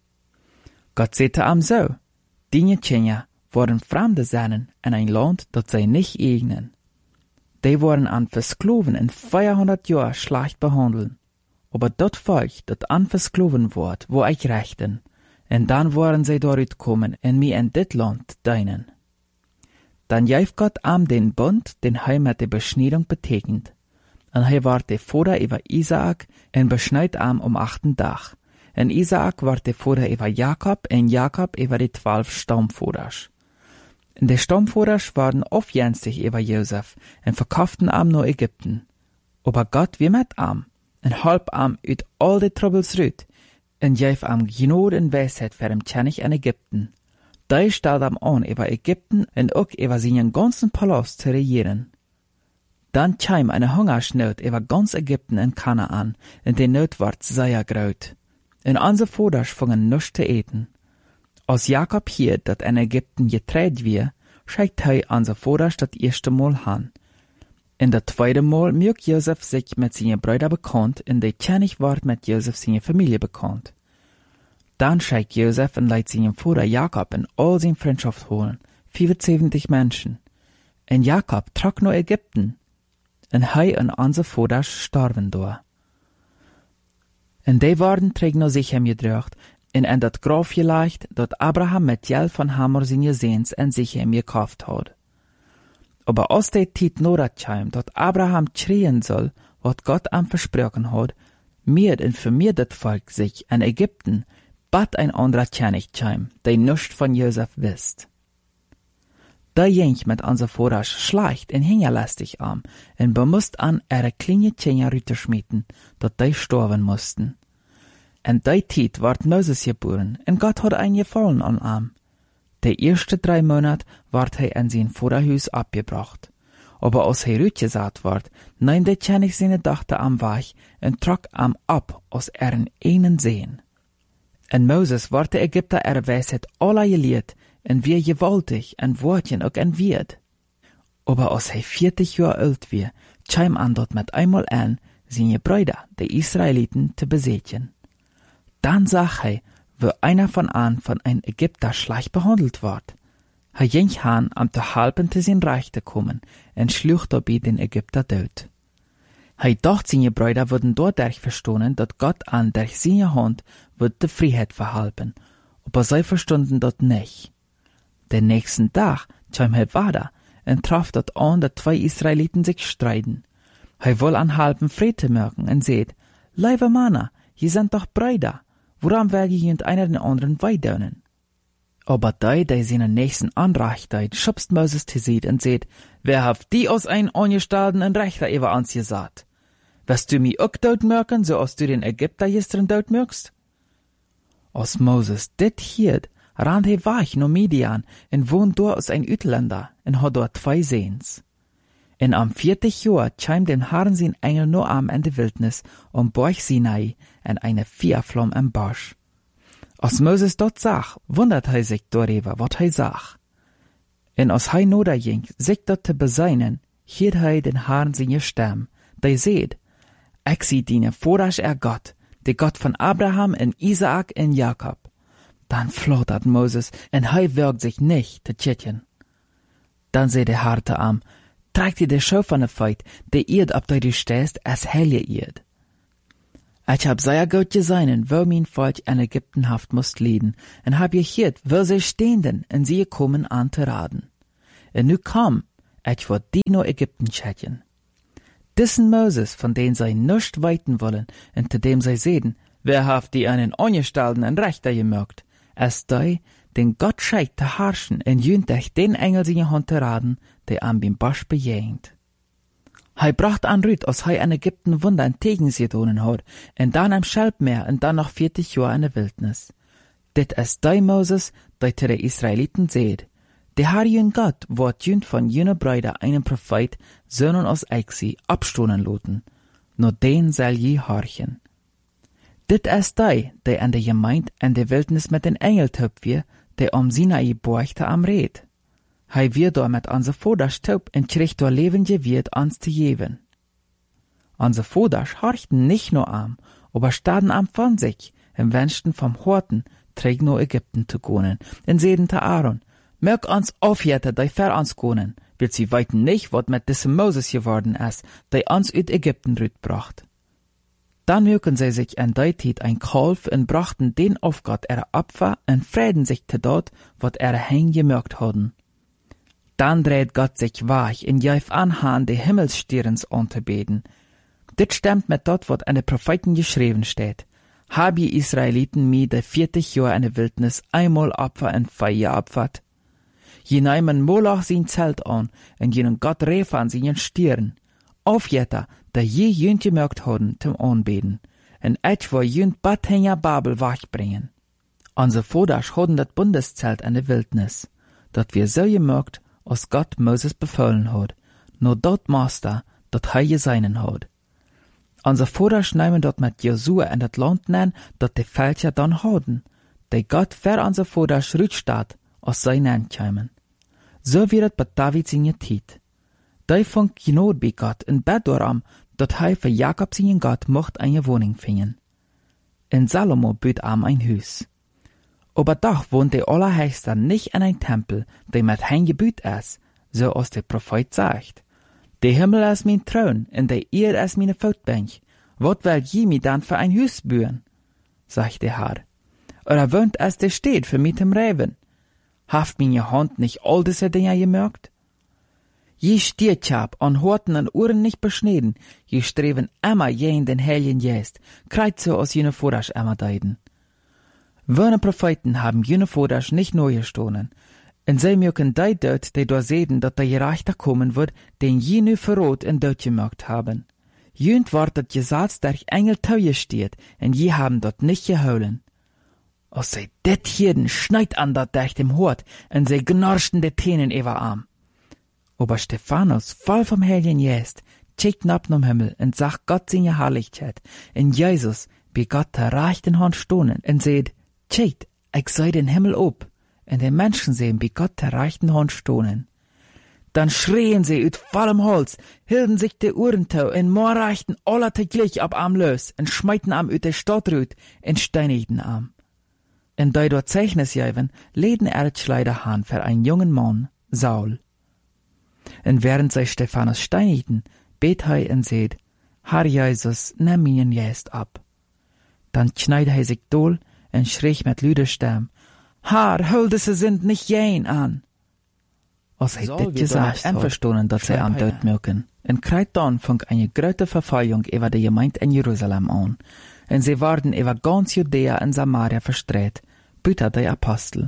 Gott sagte am so, die Kinder waren Fremde seinen in ein Land, dat sie nicht eignen. Die waren an Verskloven in 400 Jahren schlecht behandeln. Aber dat Volk, dat an Verskloven ward, wo ich rechten, en dann waren sie dort kommen en mir in dit Land deinen. Dann jäif Gott am den Bund, den hij mit der Beschneidung betekent. En hij war der Vater über Isaak en beschneid am 8. Tag. En Isaak war der Vater über Jakob en Jakob über die 12 Stammvaders. En die Stammvaders waren aufjenstig über Josef en verkauften am nach Ägypten. Aber Gott wie mit am en halb am ut all die Troubles rüt en jäif am Gnade en Weisheit für den König in Ägypten. Die stellt am an über Ägypten en auch über seinen ganzen Palast zu regieren. Dann kam eine Hungersnot über ganz Ägypten en Kanaan, en die Not ward sehr groß. En unsere Vaters fingen nichts zu eten. Als Jakob hier, dat in Ägypten getreut wir, schickt hij unsere Vaters das erste Mal an. In das zweite Mal mög Josef sich mit seinen Brüdern bekannt, in der König ward mit Josef seine Familie bekannt. Dann schickt Josef und leiht seinen Vater Jakob in all seine Freundschaft holen, 75 Menschen. Und Jakob trug nach Ägypten, und hij und unsere Vaters starben da. Und die waren träg noch sicher gedrückt, und in dat Graf gelegt, dat Abraham mit Geld von Hamor seine Sehns en sicher gekauft hat. Aber aus der Zeit norat kam, dat Abraham schreien soll, wat Gott am versprochen hat, mir und für mir dat Volk sich in Ägypten, bat ein anderer König kam, der nichts von Josef wisst. Da ging mit unser Vaters schleicht en hingerlästig am, en bemusst an ihre kleine Kinder rüterschmieden, dat die sterben mussten. En die Zeit ward Moses geboren, en Gott hat ein Gefallen an am. Die ersten 3 Monate ward hij in sein Vaterhaus abgebracht. Aber als hij rütgesat ward, nahm der König seine Tochter am Weich en trok am ab aus ihren einen Sehen. En Moses ward der Ägypter Weisheit aller gelehrt, en wie gewaltig, en Wortchen auch en Wirt. Aber als hij 40 Jahre alt wie, kam an dort mit einmal an, seine Brüder, die Israeliten, zu besetzen. Dann sah hij, wo einer von ein Ägypter schlecht behandelt ward. Hij ging han am te halben zu sein Reich zu kommen, en schlucht dabei den Ägypter tot. Hij dacht, seine Brüder würden dadurch verstehen, dat Gott an durch seine Hand wird die Freiheit verhalten, aber sie verstunden dat nicht. Den nächsten Tag kam hij weiter en traf dat an, dat 2 Israeliten sich streiten. Hij will an halben Friede merken en seht, liebe Männer, je sind doch Brüder, woran werde je einer den anderen weidönen? Aber die seinen nächsten anreicht, schubst Moses zu sieht und seht, wer haft die aus ein angestalten en Rechter über ans gesagt? Wirst du mi auch dort merken, so als du den Ägypter gestern dort merkst? Als Moses dit hielt, rannt he weich no Midian en wohnt dort als ein Utländer en hat dort 2 Sehns. En am 40 Jahr kam den Herrn sein Engel no am in de Wildnis Borch Sinai en eine Feuerflamme im Busch. Als Moses dort sah, wundert hij sich darüber, wat hij sah. En als hij noder ging, sich dort te beseinen, hielt hij den Herrn seine Stimme, der seht, ich sie diene Vaters Gott, der Gott von Abraham en Isaak en Jakob. Dann flottert Moses en hij wirkt sich nicht te tjitjen. Dan zei de harte am, trekt je de schou van de feit, de eerd op die du stehst, as helje eerd. Ich hab sehr gut gesehen, wo mein Volk in Ägyptenhaft musst leiden, en hab gehört, wo sie stehenden, en sie kommen an te raden. En nu kam, ich wollt die no Ägypten schätjen. Dissen Moses, von den sie nischt weiten wollen, en zu dem sie sehen, wer haft die einen Ongestalten en Rechter gemerkt, als die, den Gott scheikt te herrschen, en jünt euch den Engel in je Hand te raden, der am bim Bosch bejähnt. Hij bracht an Rüt, als hij in Ägypten Wunder en Tegens gedonen had, en dan am Schelpmeer, en dan noch 40 Jahre in der Wildnis. Dit is die Moses, die te de Israeliten seht. De haar jün Gott, wordt jünt von jüne Brüder einen Prophet, Söhnen aus Exi, abstonen loten. No den soll je horchen. Dit is die an der Gemeinde en de Wildnis mit den Engel töp wir, die Sinai borgte am Red. Hij wird door met onze vaders taub en kreeg door levende wierd ans te geven. Onze vaders horchten nicht nur am, aber staden am von sich, en wünschten vom Horten, träg no Ägypten zu gonen, en seden te Aaron, mög ons aufjette, die ver ons gonen, wird sie weiten nicht, wat mit diesem Moses geworden ist, die ons uit Ägypten rütbracht. Dann mögen sie sich en die Tijd ein Kalf en brachten den auf Gott ihre Opfer en frieden sich te dort, wat hen gemerkt hadden. Dann dreht Gott sich weich und jäuf anhand die Himmelsstirns anzubeten. Dit stimmt mit dort, wat an de Propheten geschrieben steht. Hab je Israeliten mi de 40 Jahre in der Wildnis einmal Opfer en Feier opfert. Je neimen Moloch sein Zelt an en jenen Gott rief an seinen Stirn. Aufjetter, da je jünt gemerkt hadden zum Anbeten. En ich wo jünt Bathänger Babel wachbringen. Onze Vaders hadden dat Bundeszelt in der Wildnis. Dat wir so gemerkt, als Gott Moses befohlen hat, nur dort Master, dat hij geseinen hat. Onze Vaders nehmen dort mit Josua in dat Land nennen, dat die Völker dann hadden, die Gott für onze Vaders rütstaat, als zij nennen kämen. So wird het bei David seine Tijd. Die fand Gnade bei Gott in Bett daran, dat hij für Jakob seinen Gott mocht eine Wohnung finden. In Salomo büt am ein Hus. Aber doch wohnt der Allerheißte nicht in ein Tempel, der mit hein gebüht ist, so als der Prophet sagt. Der Himmel ist mein Thron, und der Erde ist meine Voetbank. Wat will je mi dann für ein Hus bühen? Sagt der Herr. Oder wohnt es der steht für mit dem Reben? Haft meine Hand nicht all diese Dinge gemerkt? Je stiert hab, an Horten und Ohren nicht beschneden, je streben immer jen den Heiligen Geist, kreit so aus jene Vorrasch immer deiden. Wöne Propheten haben jene Vorrasch nicht neu gestohlen, en sie mögen die dort, die dort sehen, dat der Gerechter kommen wird, den jene verrot en dort gemerkt haben. Jünt ward dat Gesetz durch Engel teuer steht, en je haben dort nicht geholen. Als sie dit hierden schneit an dat durch dem Hort, en sie gnorschten de Tänen über Arm. Aber Stephanus, voll vom Heiligen Geist, checkt ab nom Himmel en sagt Gott seine Herrlichkeit, en Jesus, bei Gott der rechten Hand stohnen, en seht, checkt, ich sei den Himmel ob, en den Menschen sehen, bei Gott der rechten Hand stohnen. Dann schrien sie ut vollem Holz, hielden sich de Uhrentau, en morreichten aller teglich ab am Lös, en schmeiten am ut de Stadtrüt, en steinigten am. En da dort Zeichnis jäven, leden Erdschleider han für einen jungen Mann, Saul. En während sie Stephanus steinigten, bet hei en seht, Herr Jesus, nimm minen Geist ab. Dann schneid hei sich dohl, en schrie mit lüder Stimme, Herr, hol diese sind nicht jen an. Als hij dit gesagt einverstonden, dat zij am Tod mögen. En kreit dann fang eine große Verfolgung über die Gemeinde in Jerusalem an, en sie waren über ganz Judäa und Samaria verstreut, büter die Apostel.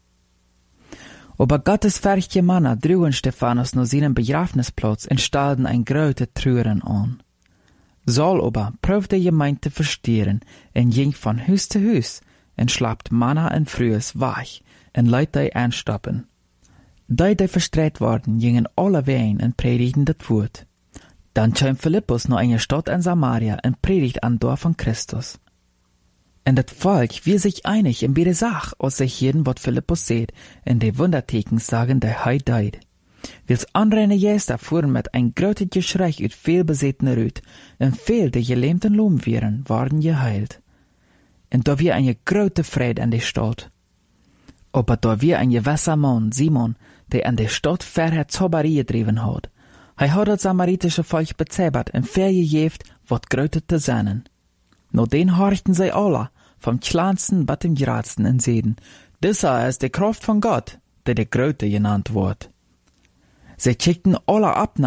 Aber Gottes fähige Männer drüben Stephanus nur seinen Begrafnisplatz und stellten ein große Trüren an. Saul aber prüfte die Gemeinde zu verstehen und ging von Haus zu Haus und schlappt Männer und Frühes wach und leidt die anstoppen. Die verstreut worden, gingen alle wehen und predigten das Wort. Dann kam Philippus noch eine Stadt in Samaria und predigt an Dorf von Christus. Und das Volk wir sich einig in beide Sach, als sich jeden, wat Philippus seht, in de Wunderteken sagen, der hei deid. Wils anreine Jäster fuhren mit ein grötet Geschrei ut viel besetene Rüt, und viel der gelähmten Lohm waren geheilt. Und da wir eine grote Freude an die Stadt. Aber da wir ein gewisser Mann, Simon, der an der Stadt vorher Zauberie getrieben hat. Hat das samaritische Volk bezebert und vergejeft, wat gröte zu sein. No den horchten sie alle, vom kleinsten bis dem gradsten in Seden. Dieser ist die Kraft von Gott, der Gröte genannt wird. Sie kickten alle ab